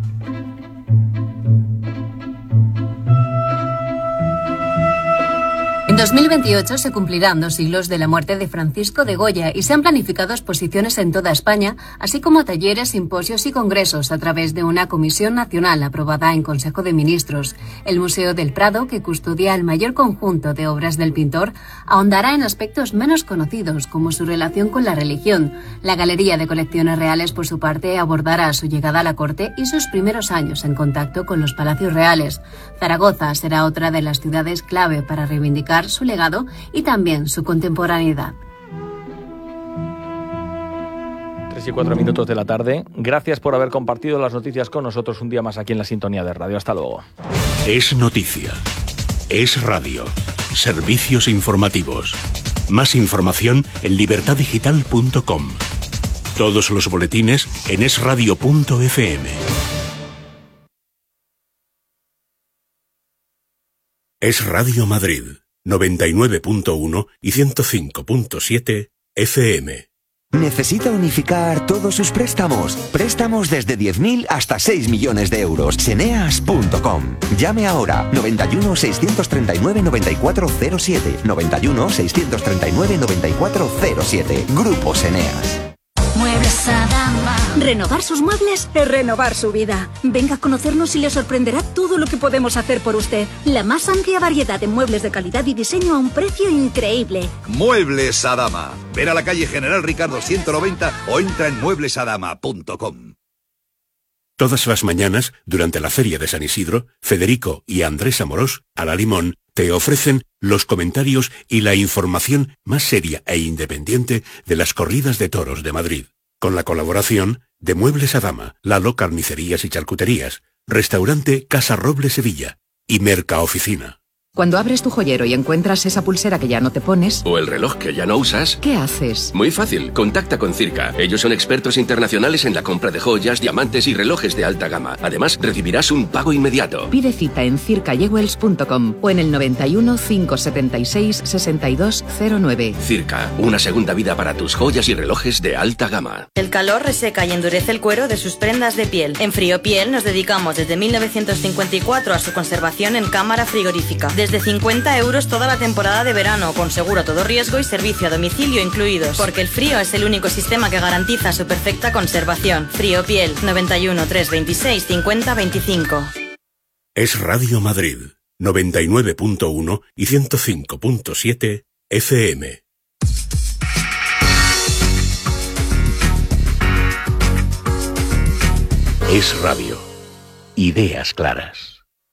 En dos mil veintiocho se cumplirán dos siglos de la muerte de Francisco de Goya y se han planificado exposiciones en toda España, así como talleres, simposios y congresos a través de una comisión nacional aprobada en Consejo de Ministros. El Museo del Prado, que custodia el mayor conjunto de obras del pintor, ahondará en aspectos menos conocidos, como su relación con la religión. La Galería de Colecciones Reales, por su parte, abordará su llegada a la corte y sus primeros años en contacto con los palacios reales. Zaragoza será otra de las ciudades clave para reivindicar su legado y también su contemporaneidad. Tres y cuatro minutos de la tarde. Gracias por haber compartido las noticias con nosotros un día más aquí en la sintonía de radio. Hasta luego. Es noticia. Es radio. Servicios informativos. Más información en libertad digital punto com. Todos los boletines en es radio punto efe eme. Es Radio Madrid. noventa y nueve punto uno y ciento cinco punto siete efe eme. ¿Necesita unificar todos sus préstamos? Préstamos desde diez mil hasta seis millones de euros. Seneas punto com. Llame ahora. noventa y uno, seiscientos treinta y nueve, noventa y cuatro cero siete. noventa y uno, seiscientos treinta y nueve, noventa y cuatro cero siete. Grupo Seneas. Muebles Adama. Renovar sus muebles es renovar su vida. Venga a conocernos y le sorprenderá todo lo que podemos hacer por usted. La más amplia variedad de muebles de calidad y diseño a un precio increíble. Muebles Adama. Ven a la calle General Ricardo ciento noventa o entra en muebles adama punto com. Todas las mañanas, durante la Feria de San Isidro, Federico y Andrés Amorós, a la Limón, te ofrecen los comentarios y la información más seria e independiente de las corridas de toros de Madrid. Con la colaboración de Muebles Adama, Lalo Carnicerías y Charcuterías, Restaurante Casa Roble Sevilla y Mercaoficina. Cuando abres tu joyero y encuentras esa pulsera que ya no te pones... o el reloj que ya no usas... ¿qué haces? Muy fácil, contacta con Circa. Ellos son expertos internacionales en la compra de joyas, diamantes y relojes de alta gama. Además, recibirás un pago inmediato. Pide cita en circa jewels punto com o en el noventa y uno, cinco setenta y seis, sesenta y dos cero nueve. Circa, una segunda vida para tus joyas y relojes de alta gama. El calor reseca y endurece el cuero de sus prendas de piel. En Frío Piel nos dedicamos desde mil novecientos cincuenta y cuatro a su conservación en cámara frigorífica. Desde cincuenta euros toda la temporada de verano, con seguro a todo riesgo y servicio a domicilio incluidos. Porque el frío es el único sistema que garantiza su perfecta conservación. Frío Piel, noventa y uno, trescientos veintiséis, cincuenta veinticinco. Es Radio Madrid, noventa y nueve punto uno y ciento cinco punto siete efe eme. Es radio. Ideas claras.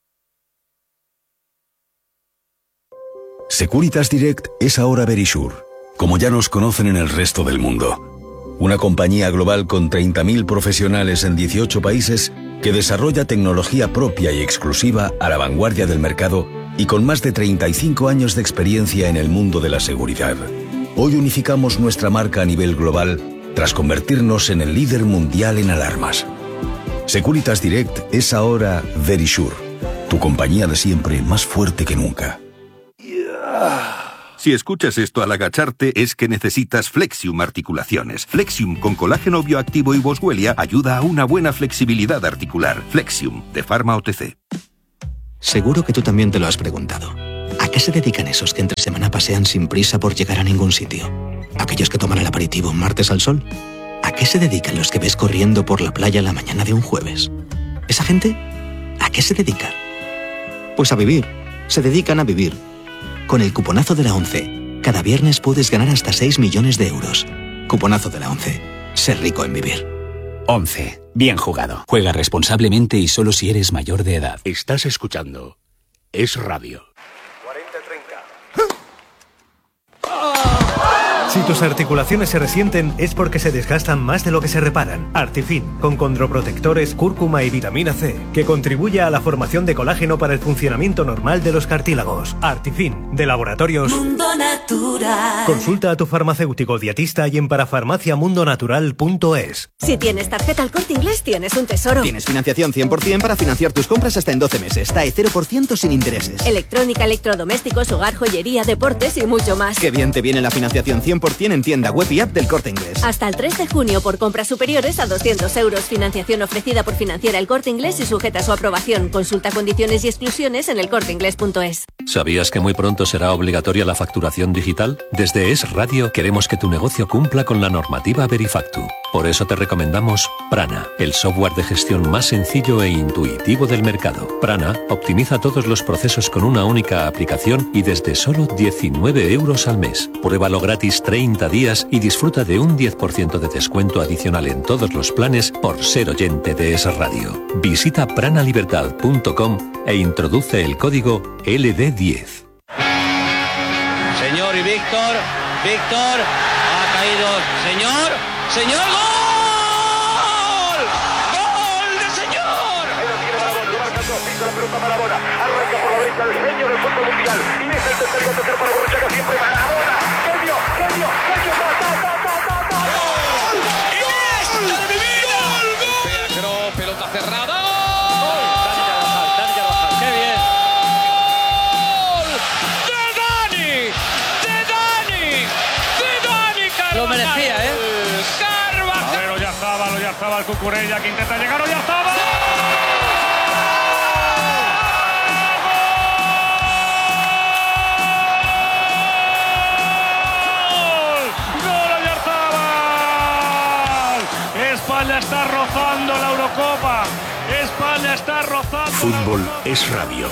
Securitas Direct es ahora Verisure, como ya nos conocen en el resto del mundo. Una compañía global con treinta mil profesionales en dieciocho países que desarrolla tecnología propia y exclusiva a la vanguardia del mercado y con más de treinta y cinco años de experiencia en el mundo de la seguridad. Hoy unificamos nuestra marca a nivel global tras convertirnos en el líder mundial en alarmas. Securitas Direct es ahora Verisure, tu compañía de siempre más fuerte que nunca. Si escuchas esto al agacharte, es que necesitas Flexium Articulaciones. Flexium con colágeno bioactivo y boswellia ayuda a una buena flexibilidad articular. Flexium, de Pharma O T C. Seguro que tú también te lo has preguntado. ¿A qué se dedican esos que entre semana pasean sin prisa por llegar a ningún sitio? ¿Aquellos que toman el aperitivo un martes al sol? ¿A qué se dedican los que ves corriendo por la playa la mañana de un jueves? ¿Esa gente? ¿A qué se dedica? Pues a vivir. Se dedican a vivir. Con el cuponazo de la ONCE, cada viernes puedes ganar hasta seis millones de euros. Cuponazo de la ONCE. Ser rico en vivir. once. Bien jugado. Juega responsablemente y solo si eres mayor de edad. Estás escuchando Es Radio. Si tus articulaciones se resienten es porque se desgastan más de lo que se reparan. Artifin, con condroprotectores, cúrcuma y vitamina C, que contribuye a la formación de colágeno para el funcionamiento normal de los cartílagos. Artifin, de Laboratorios Mundo Natural. Consulta a tu farmacéutico dietista y en parafarmacia mundo natural punto es. Si tienes tarjeta El Corte Inglés, tienes un tesoro. Tienes financiación cien por ciento para financiar tus compras hasta en doce meses. T A E cero por ciento sin intereses. Electrónica, electrodomésticos, hogar, joyería, deportes y mucho más. Qué bien te viene la financiación cien por ciento en tienda web y app del Corte Inglés. Hasta el tres de junio por compras superiores a doscientos euros. Financiación ofrecida por Financiera El Corte Inglés y sujeta a su aprobación. Consulta condiciones y exclusiones en el corte inglés punto es. ¿Sabías que muy pronto será obligatoria la facturación digital? Desde Es Radio queremos que tu negocio cumpla con la normativa Verifactu. Por eso te recomendamos Prana, el software de gestión más sencillo e intuitivo del mercado. Prana optimiza todos los procesos con una única aplicación y desde solo diecinueve euros al mes. Pruébalo gratis treinta días y disfruta de un diez por ciento de descuento adicional en todos los planes por ser oyente de Es Radio. Visita pranalibertad punto com e introduce el código L D diez. Señor y Víctor, Víctor, ha caído, señor, señor, ¡gol! ¡Gol de señor! La pelota Maradona, arranca por la derecha el genio del fútbol mundial y deja el tercer gol tocar para Borruchaga, siempre Maradona, genio, genio, genio, ta, ta, ta, ta, ta, ta, gol, ¡Iniesta de mi vida! Pedro, pelota cerrada, Dani Carvajal, qué bien. ¡Gol de Dani! ¡De Dani! ¡De Dani Carvajal! Lo merecía, ¿eh? Carvajal. Pero ya estaba, lo ya estaba el Cucurella que intenta llegar, o ya estaba. España está rozando la Eurocopa. España está rozando. Fútbol es radio.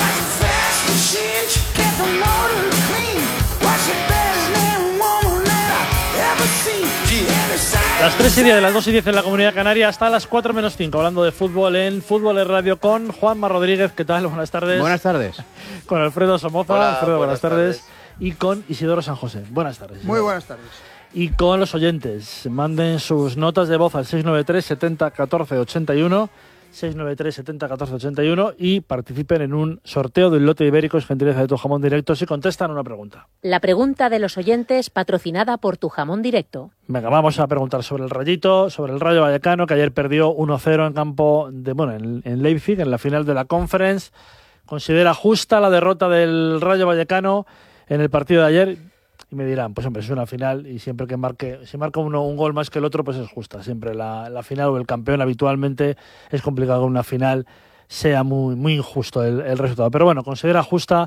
Las tres y diez, de las dos y diez en la Comunidad Canaria hasta las cuatro menos cinco, hablando de fútbol en Fútbol es Radio con Juanma Rodríguez. ¿Qué tal? Buenas tardes. Buenas tardes. Con Alfredo Somoza. Hola, Alfredo, buenas, buenas tardes. tardes. Y con Isidoro San José. Buenas tardes. Isidoro. Muy buenas tardes. Y con los oyentes, manden sus notas de voz al seis nueve tres, setenta, catorce, ochenta y uno, seis nueve tres, setenta, catorce, ochenta y uno y participen en un sorteo del lote ibéricos gentileza de Tu Jamón Directo si contestan una pregunta. La pregunta de los oyentes patrocinada por Tu Jamón Directo. Venga, vamos a preguntar sobre el Rayito, sobre el Rayo Vallecano, que ayer perdió uno cero en campo de, bueno, en, en Leipzig, en la final de la Conference. ¿Considera justa la derrota del Rayo Vallecano en el partido de ayer? Y me dirán, pues hombre, es una final y siempre que marque, si marca uno un gol más que el otro, pues es justa. Siempre la, la final o el campeón habitualmente es complicado que una final sea muy, muy injusto el, el resultado. Pero bueno, considera justa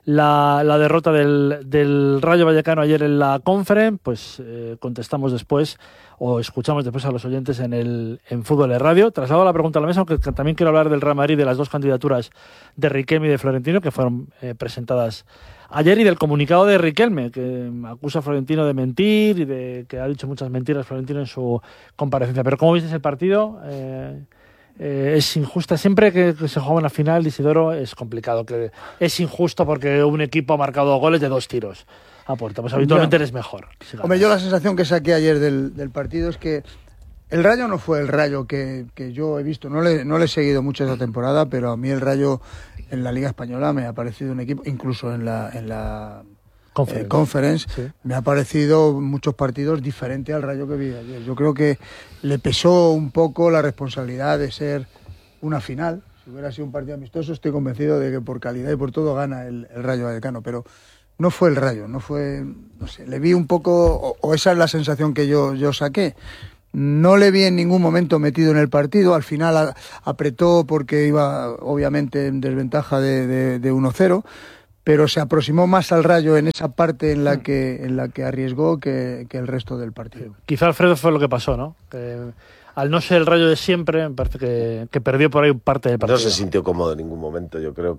la, la derrota del, del Rayo Vallecano ayer en la Conference, pues eh, contestamos después o escuchamos después a los oyentes en el en Fútbol de Radio. Traslado la pregunta a la mesa, aunque también quiero hablar del Real Madrid, de las dos candidaturas de Riquelme y de Florentino, que fueron eh, presentadas ayer, y del comunicado de Riquelme, que acusa a Florentino de mentir y de que ha dicho muchas mentiras Florentino en su comparecencia. Pero ¿cómo viste el partido? Eh, eh, es injusta. Siempre que, que se juega en la final, Isidoro, es complicado. Que es injusto porque un equipo ha marcado goles de dos tiros a puerta. Pues habitualmente eres mejor. Si Hombre, yo la sensación que saqué ayer del, del partido es que el Rayo no fue el Rayo que, que yo he visto. No le, no le he seguido mucho esa temporada, pero a mí el Rayo en la Liga Española me ha parecido un equipo, incluso en la, en la Conference, eh, conference sí. Me ha parecido muchos partidos diferentes al Rayo que vi ayer. Yo creo que le pesó un poco la responsabilidad de ser una final. Si hubiera sido un partido amistoso, estoy convencido de que por calidad y por todo gana el, el Rayo Vallecano, pero no fue el Rayo, no fue, no sé, le vi un poco, o, o esa es la sensación que yo, yo saqué. No le vi en ningún momento metido en el partido, al final a, apretó porque iba obviamente en desventaja de, de, de uno cero, pero se aproximó más al Rayo en esa parte en la que, en la que arriesgó que, que el resto del partido. Quizá, Alfredo, fue lo que pasó, ¿no? Que al no ser el Rayo de siempre, me parece que, que perdió por ahí parte del partido. No se sintió cómodo en ningún momento. Yo creo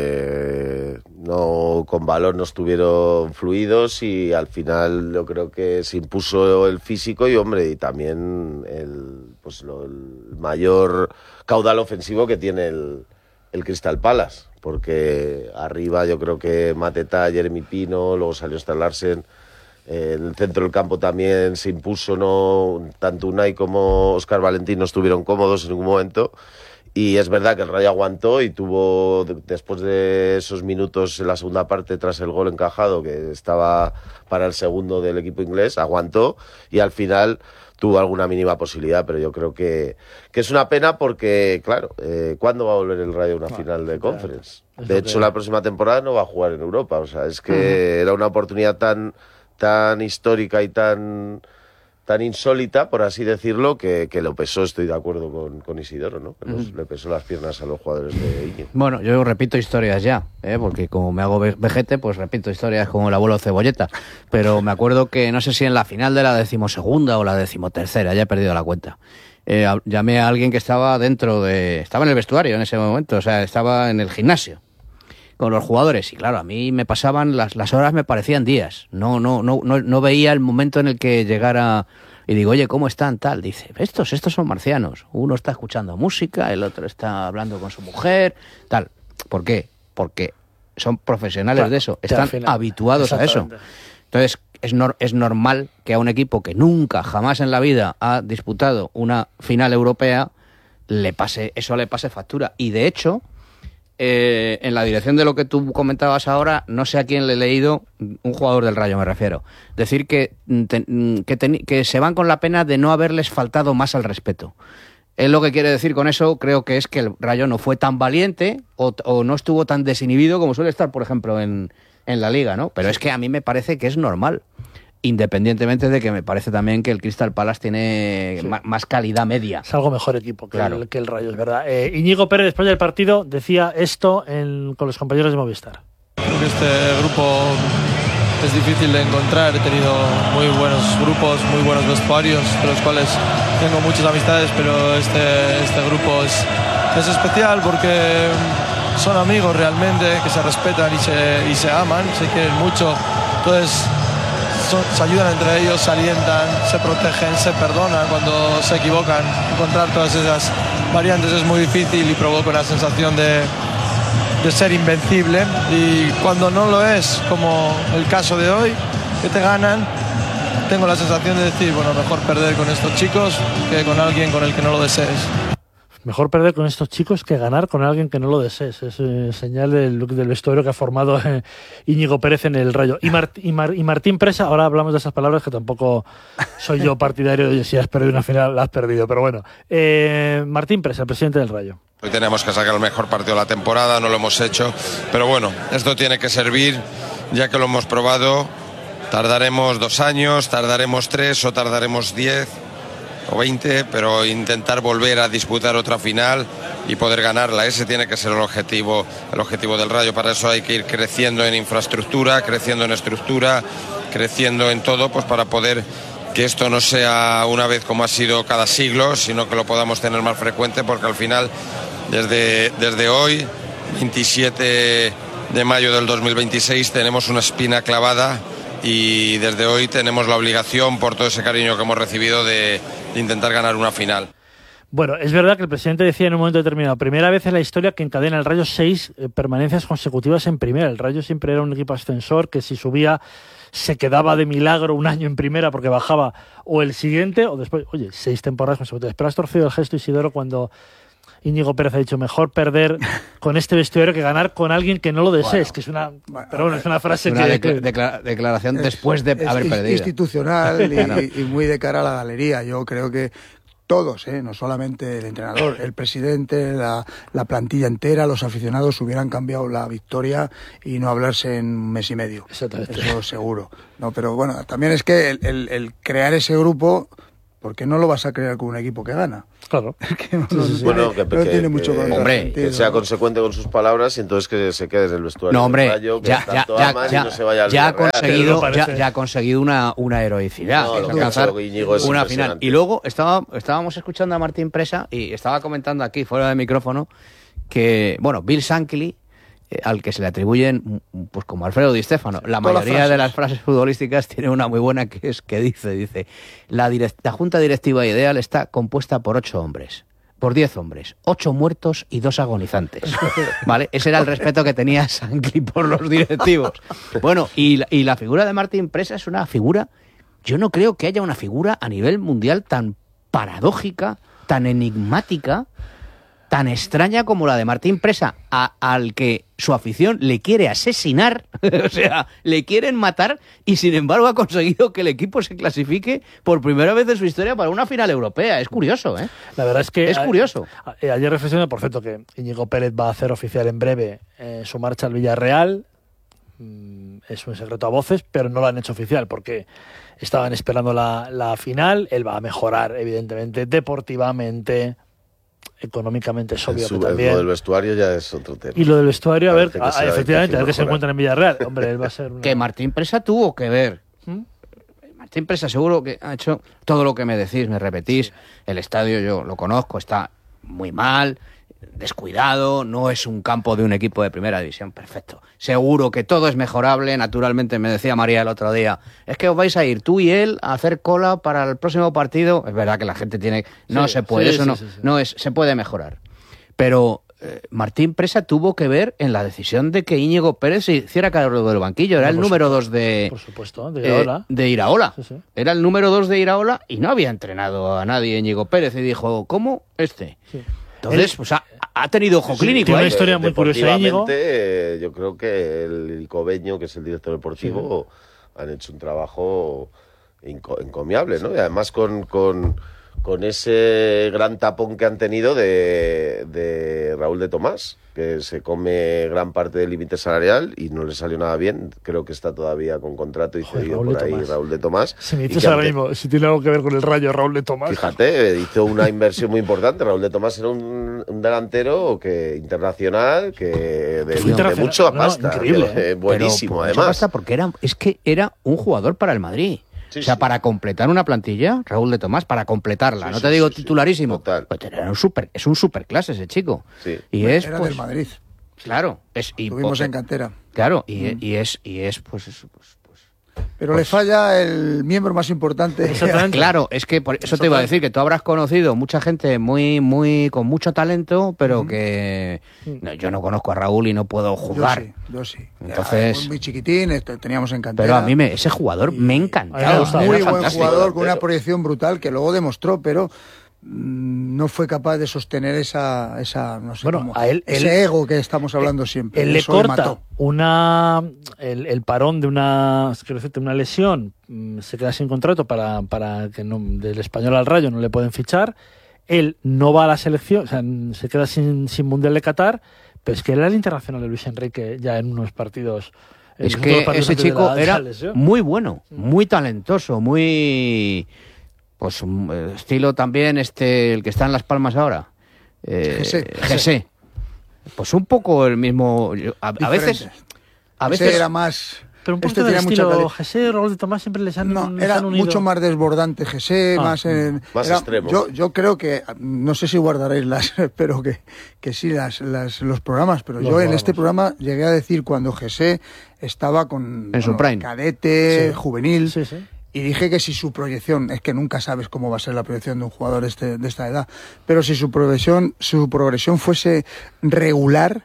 que no, con balón no estuvieron fluidos y al final yo creo que se impuso el físico y, hombre, y también el, pues lo, el mayor caudal ofensivo que tiene el, el Crystal Palace. Porque arriba yo creo que Mateta, Jeremy Pino, luego salió Stan Larsen. En el centro del campo también se impuso, no tanto Unai como Óscar Valentín no estuvieron cómodos en ningún momento. Y es verdad que el Rayo aguantó y tuvo, después de esos minutos en la segunda parte, tras el gol encajado, que estaba para el segundo del equipo inglés, aguantó y al final tuvo alguna mínima posibilidad, pero yo creo que, que es una pena porque, claro, eh, ¿cuándo va a volver el Rayo a una no, final de Conference? De hecho, que... la próxima temporada no va a jugar en Europa, o sea, es que uh-huh. era una oportunidad tan... tan histórica y tan tan insólita, por así decirlo, que, que lo pesó, estoy de acuerdo con, con Isidoro, ¿no? Que los, mm. le pesó las piernas a los jugadores de Iñigo. Bueno, yo repito historias ya, ¿eh? Porque como me hago vejete, pues repito historias como el abuelo Cebolleta, pero me acuerdo que no sé si en la final de la decimosegunda o la decimotercera, ya he perdido la cuenta, eh, llamé a alguien que estaba dentro de... estaba en el vestuario en ese momento, o sea, estaba en el gimnasio con los jugadores, y claro, a mí me pasaban, las, las horas me parecían días, no, no, no, no, no veía el momento en el que llegara, y digo, oye, ¿cómo están? Tal, dice, estos, estos son marcianos, uno está escuchando música, el otro está hablando con su mujer, tal, ¿por qué? Porque son profesionales claro, de eso, están habituados a eso, entonces es, no, es normal que a un equipo que nunca, jamás en la vida ha disputado una final europea, le pase, eso le pase factura, y de hecho... Eh, en la dirección de lo que tú comentabas ahora, no sé a quién le he leído, un jugador del Rayo me refiero, decir que, te, que, ten, que se van con la pena de no haberles faltado más al respeto. Él lo que quiere decir con eso creo que es que el Rayo no fue tan valiente o, o no estuvo tan desinhibido como suele estar, por ejemplo, en, en la Liga, ¿no? Pero es que a mí me parece que es normal. Independientemente de que me parece también que el Crystal Palace tiene sí. ma- más calidad media. Es algo mejor equipo que, claro. el, que el Rayo, es verdad. Eh, Íñigo Pérez, después del partido, decía esto en, con los compañeros de Movistar. Creo que este grupo es difícil de encontrar. He tenido muy buenos grupos, muy buenos vestuarios, de los cuales tengo muchas amistades, pero este, este grupo es, es especial porque son amigos realmente, que se respetan y se, y se aman, se quieren mucho. Entonces... se ayudan entre ellos, se alientan, se protegen, se perdonan cuando se equivocan. Encontrar todas esas variantes es muy difícil y provoca una sensación de, de ser invencible, y cuando no lo es, como el caso de hoy, que te ganan, tengo la sensación de decir, bueno, mejor perder con estos chicos que con alguien con el que no lo desees. Mejor perder con estos chicos que ganar con alguien que no lo desees. Es eh, señal del, del vestuario que ha formado eh, Íñigo Pérez en el Rayo. Y, Mart, y, Mar, y Martín Presa, ahora hablamos de esas palabras que tampoco soy yo partidario de si has perdido una final, la has perdido. Pero bueno, eh, Martín Presa, el presidente del Rayo. Hoy tenemos que sacar el mejor partido de la temporada, no lo hemos hecho. Pero bueno, esto tiene que servir, ya que lo hemos probado. Tardaremos dos años, tardaremos tres o tardaremos diez. O veinte, pero intentar volver a disputar otra final y poder ganarla, ese tiene que ser el objetivo, el objetivo del Rayo. Para eso hay que ir creciendo en infraestructura, creciendo en estructura, creciendo en todo, pues para poder que esto no sea una vez como ha sido cada siglo, sino que lo podamos tener más frecuente, porque al final, desde, desde hoy, veintisiete de mayo del dos mil veintiséis, tenemos una espina clavada, y desde hoy tenemos la obligación, por todo ese cariño que hemos recibido, de, de intentar ganar una final. Bueno, es verdad que el presidente decía en un momento determinado, primera vez en la historia que encadena el Rayo seis eh, permanencias consecutivas en primera. El Rayo siempre era un equipo ascensor que si subía se quedaba de milagro un año en primera porque bajaba o el siguiente o después, oye, seis temporadas consecutivas. Pero has torcido el gesto, Isidoro, cuando Íñigo Pérez ha dicho mejor perder con este vestuario que ganar con alguien que no lo desees, bueno, que es una, pero bueno, es una frase una que, decla- declara- declaración es, después de es haber perdido. Institucional y, y muy de cara a la galería. Yo creo que todos, ¿eh? No solamente el entrenador, el presidente, la, la plantilla entera, los aficionados hubieran cambiado la victoria y no hablarse en un mes y medio. Exactamente. Eso seguro. No, pero bueno, también es que el, el, el crear ese grupo, porque no lo vas a crear con un equipo que gana. Claro. que no, no, sí, bueno, que, no que, tiene mucho que, hombre, que sea consecuente con sus palabras y entonces que se quede en el vestuario. No, hombre, del Rayo, que ya, ya, ya, ya, no se vaya al ya, ha Villarreal. conseguido, ya, ya ha conseguido una, una heroicidad. No, que lo es que ha alcanzar hecho Íñigo es una impresionante. final. Y luego estaba, estábamos escuchando a Martín Presa y estaba comentando aquí, fuera de micrófono, que, bueno, Bill Shankly, eh, al que se le atribuyen, pues como Alfredo Di Stéfano, la Todas las mayoría frases. de las frases futbolísticas tiene una muy buena que es que dice, dice, la, direct- la junta directiva ideal está compuesta por ocho hombres. Por diez hombres, ocho muertos y dos agonizantes. ¿Vale? Ese era el respeto que tenía Shankly por los directivos. Bueno, y la, y la figura de Martín Presa es una figura, yo no creo que haya una figura a nivel mundial tan paradójica, tan enigmática, tan extraña como la de Martín Presa, a, al que su afición le quiere asesinar, o sea, le quieren matar, y sin embargo ha conseguido que el equipo se clasifique por primera vez en su historia para una final europea. Es curioso, ¿eh? La verdad es que... Es curioso. A, a, ayer reflexioné, por cierto, que Íñigo Pérez va a hacer oficial en breve eh, su marcha al Villarreal. Mm, es un secreto a voces, pero no lo han hecho oficial porque estaban esperando la, la final. Él va a mejorar, evidentemente, deportivamente, económicamente, es obvio Su- que también. Lo del vestuario ya es otro tema. Y lo del vestuario, a ver, Parece que a- se va a efectivamente, a ver que se mejorar. encuentran en Villarreal. Hombre, él va a ser una... Que Martín Presa tuvo que ver. ¿Mm? Martín Presa seguro que ha hecho todo lo que me decís, me repetís. El estadio yo lo conozco, está muy mal, descuidado, no es un campo de un equipo de primera división, perfecto. Seguro que todo es mejorable, naturalmente me decía María el otro día, es que os vais a ir tú y él a hacer cola para el próximo partido. Es verdad que la gente tiene... No Sí, se puede, sí, eso sí, no, sí, sí. no es, se puede mejorar. Pero eh, Martín Presa tuvo que ver en la decisión de que Íñigo Pérez se hiciera cargo del banquillo. Era No, el por número supuesto, dos de... Por supuesto, de eh, Iraola. de Iraola. Sí, sí. Era el número dos de Iraola y no había entrenado a nadie Íñigo Pérez y dijo, ¿cómo? Este. Sí. Entonces, Él- pues ha, ha tenido ojo clínico. tiene una ahí. historia muy curiosa, Íñigo. Deportivamente, eh, yo creo que el Cobeño, que es el director deportivo, han hecho un trabajo inco- encomiable, ¿no? Y además con, con, con ese gran tapón que han tenido de, de Raúl de Tomás, que se come gran parte del límite salarial y no le salió nada bien. Creo que está todavía con contrato y Joder, cedido Raúl de por ahí Tomás. Raúl de Tomás. Si me Y dices que ahora ante- mismo, si tiene algo que ver con el Rayo Raúl de Tomás. Fíjate, hizo una inversión muy importante. Raúl de Tomás era un, un delantero que internacional, que de, Fue de internacional, mucha no, no, pasta. increíble, que- ¿eh? buenísimo, Pero por mucha además. pasta, porque era, es que era un jugador para el Madrid. Sí, o sea, sí. para completar una plantilla, Raúl de Tomás, para completarla. Sí, no sí, te digo sí, sí. titularísimo. Total. Pues era un super, es un superclase ese chico. Sí. Y es, Era pues, del Madrid. claro, es y Tuvimos po- en cantera. Claro, y, Mm. y es y es pues, eso, pues, pues Pero Pues- le falla el miembro más importante. Exactamente. claro, es que por eso te iba a decir que tú habrás conocido mucha gente muy muy con mucho talento, pero que no, yo no conozco a Raúl y no puedo Yo juzgar. sí, yo sí. Entonces- Era muy chiquitín, esto- teníamos en cantera. Pero a mí me, ese jugador me A mí encantaba. me gustaba. Muy era buen fantástico. jugador con una delantero. proyección brutal que luego demostró, pero mm, no fue capaz de sostener esa, esa no sé Bueno, cómo, a él- ese él- ego que estamos hablando siempre. Él le Eso corta mató. una el, el parón de una quiero decirte, una lesión, mm, se queda sin contrato para, para que no, del Español al Rayo no le pueden fichar. Él no va a la selección, o sea, n- se queda sin, sin Mundial de Qatar, pero es que era el internacional de Luis Enrique ya en unos partidos. en Es los que últimos partidos ese antes de chico la- de la era lesión. muy bueno, muy talentoso, muy pues un, eh, estilo también este el que está en Las Palmas ahora. Eh, José. José. Pues un poco el mismo yo- a, a veces Diferente. a Ese veces era más. Pero un poco este del tenía mucha estilo calidad. José, Raúl de Tomás siempre les han, No, les era han unido. mucho más desbordante José, Ah, más, en- más era- extremo. Yo, yo creo que, no sé si guardaréis las, espero que, que sí, las, las, los programas, pero Los yo en guardamos. este programa llegué a decir cuando José estaba con En su prime. cadete, Sí. juvenil, Sí, sí. y dije que si su proyección, es que nunca sabes cómo va a ser la proyección de un jugador este, de esta edad, pero si su progresión, su progresión fuese regular,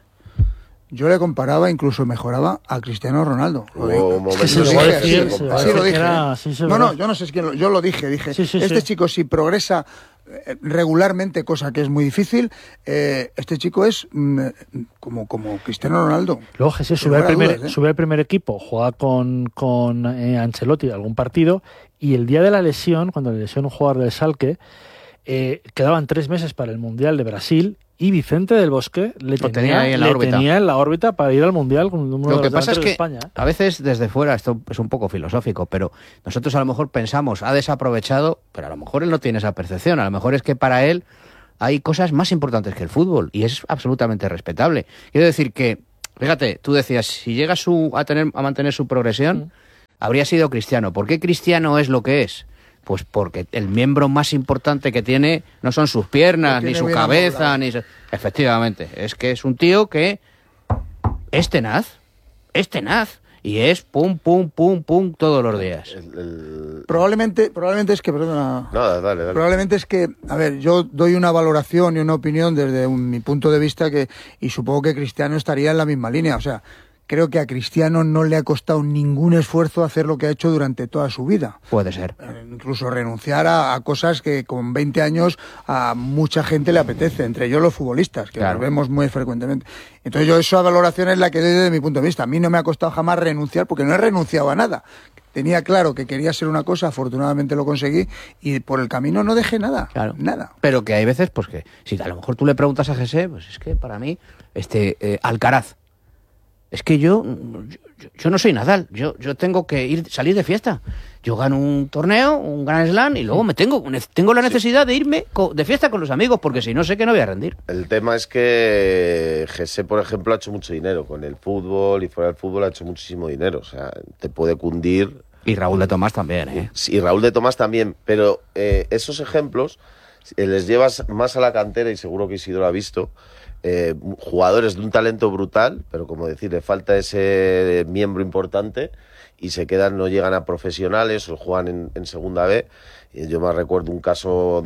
yo le comparaba, incluso mejoraba a Cristiano Ronaldo. Lo digo. Hubo momentos que se Lo llegó a dije, decir, así, se llegó a así decir lo que dije. era- ¿eh? sí, sí, no, verdad. no, yo no sé, es que lo- yo lo dije, dije, Sí, sí, este sí. chico si progresa eh, regularmente, cosa que es muy difícil, eh, este chico es mm, como, como Cristiano Ronaldo. Luego Jesús Sin sube al lugar a primer, dudas, ¿eh? sube al primer equipo, juega con, con eh, Ancelotti algún partido, y el día de la lesión, cuando le lesiona un jugador del Schalke, Eh, quedaban tres meses para el Mundial de Brasil y Vicente del Bosque le tenía, tenía ahí en la le órbita. tenía en la órbita para ir al Mundial con uno Lo de que los pasa es delanteros que de España. ¿eh? a veces desde fuera, esto es un poco filosófico, pero nosotros a lo mejor pensamos, ha desaprovechado, pero a lo mejor él no tiene esa percepción, a lo mejor es que para él hay cosas más importantes que el fútbol y es absolutamente respetable. Quiero decir que, fíjate, tú decías, si llega su, a, tener, a mantener su progresión, mm. habría sido Cristiano. ¿Por qué Cristiano es lo que es? Pues porque el miembro más importante que tiene no son sus piernas, ni su cabeza, ni su... Efectivamente, es que es un tío que es tenaz, es tenaz, y es pum, pum, pum, pum todos los días. El, el... Probablemente, probablemente es que, perdona, Nada, dale, dale. Probablemente es que, a ver, yo doy una valoración y una opinión desde un, mi punto de vista que, y supongo que Cristiano estaría en la misma línea, o sea, creo que a Cristiano no le ha costado ningún esfuerzo hacer lo que ha hecho durante toda su vida. Puede ser. Eh, incluso renunciar a, a cosas que con veinte años a mucha gente le apetece, entre ellos los futbolistas, que claro. los vemos muy frecuentemente. Entonces yo esa valoración es la que doy desde mi punto de vista. A mí no me ha costado jamás renunciar, porque no he renunciado a nada. Tenía claro que quería ser una cosa, afortunadamente lo conseguí, y por el camino no dejé nada, claro. nada. Pero que hay veces, pues que, si a lo mejor tú le preguntas a José, pues es que para mí, este, eh, Alcaraz, es que yo, yo, yo no soy Nadal, yo, yo tengo que ir salir de fiesta. Yo gano un torneo, un Grand Slam y luego me tengo, tengo la necesidad de irme de fiesta con los amigos porque si no sé que no voy a rendir. El tema es que José, por ejemplo, ha hecho mucho dinero con el fútbol y fuera del fútbol ha hecho muchísimo dinero. O sea, te puede cundir. Y Raúl de Tomás también, ¿eh? Sí, Raúl de Tomás también, pero eh, esos ejemplos eh, les llevas más a la cantera y seguro que Isidro lo ha visto. Eh, jugadores de un talento brutal, pero como decir, le falta ese miembro importante y se quedan, no llegan a profesionales o juegan en, en segunda B. Y yo me recuerdo un caso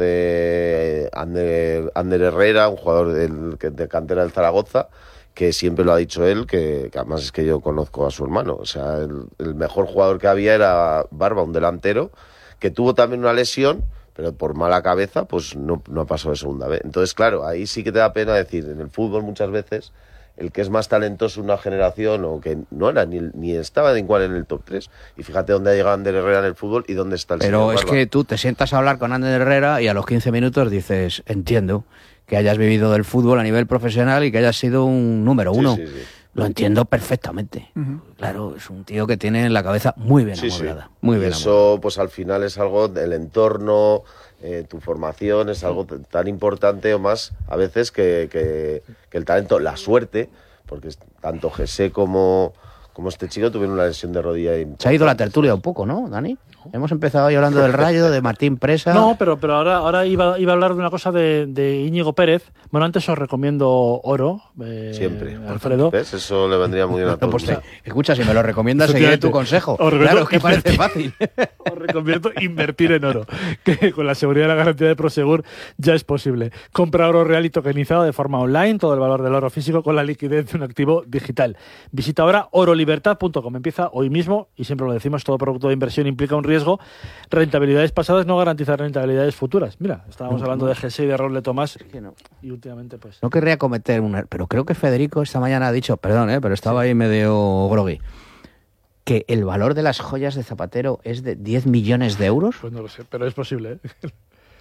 de Ander, Ander Herrera, un jugador del, de cantera del Zaragoza, que siempre lo ha dicho él, que, que además es que yo conozco a su hermano. O sea, el, el mejor jugador que había era Barba, un delantero, que tuvo también una lesión, pero por mala cabeza, pues no, no ha pasado de segunda vez. Entonces, claro, ahí sí que te da pena decir, en el fútbol muchas veces, el que es más talentoso una generación, o que no era ni, ni estaba ni igual en el top tres, y fíjate dónde ha llegado Ander Herrera en el fútbol y dónde está el Pero señor es Barba. que tú te sientas a hablar con Ander Herrera y a los quince minutos dices, entiendo que hayas vivido del fútbol a nivel profesional y que hayas sido un número uno. Sí, sí, sí. Lo entiendo perfectamente. Uh-huh. Claro, es un tío que tiene la cabeza muy bien sí, amueblada. Sí. Muy bien Eso, amueblada. Pues al final es algo del entorno, eh, tu formación, es algo tan importante o más a veces que, que, que el talento, la suerte, porque tanto José como, como este chico tuvieron una lesión de rodilla. Se ha ido la tertulia un poco, ¿no, Dani? Hemos empezado hoy hablando del Rayo, de Martín Presa. No, pero, pero ahora, ahora iba, iba a hablar de una cosa de, de Íñigo Pérez. Bueno, antes os recomiendo Oro. Eh, Siempre. Alfredo. ¿Ves? Eso le vendría muy bien a todos. No, pues te, escucha, si me lo recomiendas, seguiré tu consejo. Claro, que parece fácil. Os recomiendo invertir en oro, que con la seguridad y la garantía de Prosegur ya es posible. Compra oro real y tokenizado de forma online, todo el valor del oro físico con la liquidez de un activo digital. Visita ahora oro libertad punto com. Empieza hoy mismo, y siempre lo decimos, todo producto de inversión implica un riesgo. Rentabilidades pasadas no garantizan rentabilidades futuras. Mira, estábamos hablando de G S I y de Raúl de Tomás, es que no. Y últimamente pues... No querría cometer un error, pero creo que Federico esta mañana ha dicho, perdón, ¿eh? pero estaba sí. ahí medio groggy, que el valor de las joyas de Zapatero es de diez millones de euros. Pues no lo sé, pero es posible, ¿eh?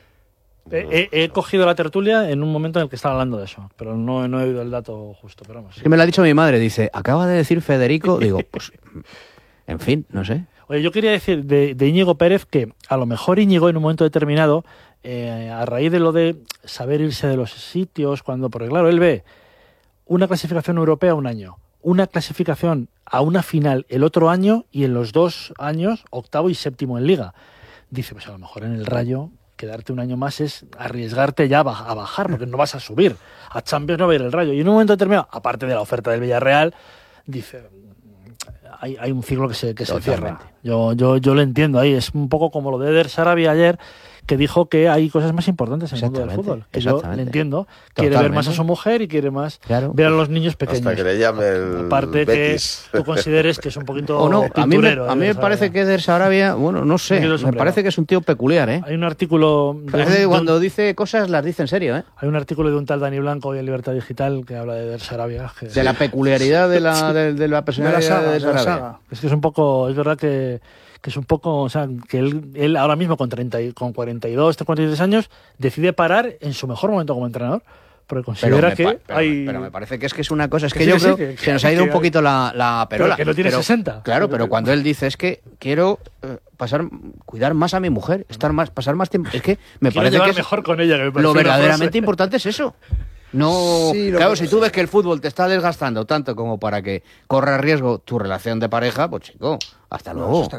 He, he, he cogido la tertulia en un momento en el que estaba hablando de eso, pero no, no he oído el dato justo. Pero vamos, sí. Es que me lo ha dicho mi madre, dice, acaba de decir Federico, digo, pues, en fin, no sé. Oye, yo quería decir de, de Íñigo Pérez que a lo mejor Íñigo en un momento determinado, eh, a raíz de lo de saber irse de los sitios, cuando, porque claro, él ve una clasificación europea un año, una clasificación a una final el otro año y en los dos años octavo y séptimo en Liga. Dice, pues a lo mejor en el Rayo quedarte un año más es arriesgarte ya a bajar, porque no vas a subir. A Champions no va a ir el Rayo. Y en un momento determinado, aparte de la oferta del Villarreal, dice, hay, hay un ciclo que se, que se cierra. Yo, yo, yo lo entiendo ahí. Es un poco como lo de Eder Sarabia ayer, que dijo que hay cosas más importantes en el mundo del fútbol. Que yo le entiendo. Quiere Totalmente. ver más a su mujer y quiere más claro. ver a los niños pequeños. Hasta que le llame el Aparte Betis. que tú consideres que es un poquito o no, a mí me, a mí me Sarabia. parece que Eder Sarabia, bueno, no sé, me parece que es un tío peculiar, ¿eh? Hay un artículo... Parece de, que cuando de, dice cosas las dice en serio, ¿eh? Hay un artículo de un tal Dani Blanco hoy en Libertad Digital que habla de Eder Sarabia. Que, de la peculiaridad de la, de, de la personalidad de, de, la de Sarabia. saga. Es que es un poco, es verdad que, que es un poco, o sea, que él, él ahora mismo con treinta y, con cuarenta y dos, cuarenta y tres años decide parar en su mejor momento como entrenador. Porque considera pero me, que pero, hay... pero me parece que es que es una cosa, es que, que yo sí, creo sí, que, que nos ha ido que, un poquito la, la perola. Pero que no tiene pero, sesenta. Claro, pero cuando él dice es que quiero eh, pasar, cuidar más a mi mujer, estar más, pasar más tiempo, es que me quiero parece llevar que es, mejor con ella. Que me parece lo una verdaderamente frase. importante es eso. No, Sí, lo claro, que- si tú ves que el fútbol te está desgastando tanto como para que corra riesgo tu relación de pareja, pues chico, hasta No, luego. eso está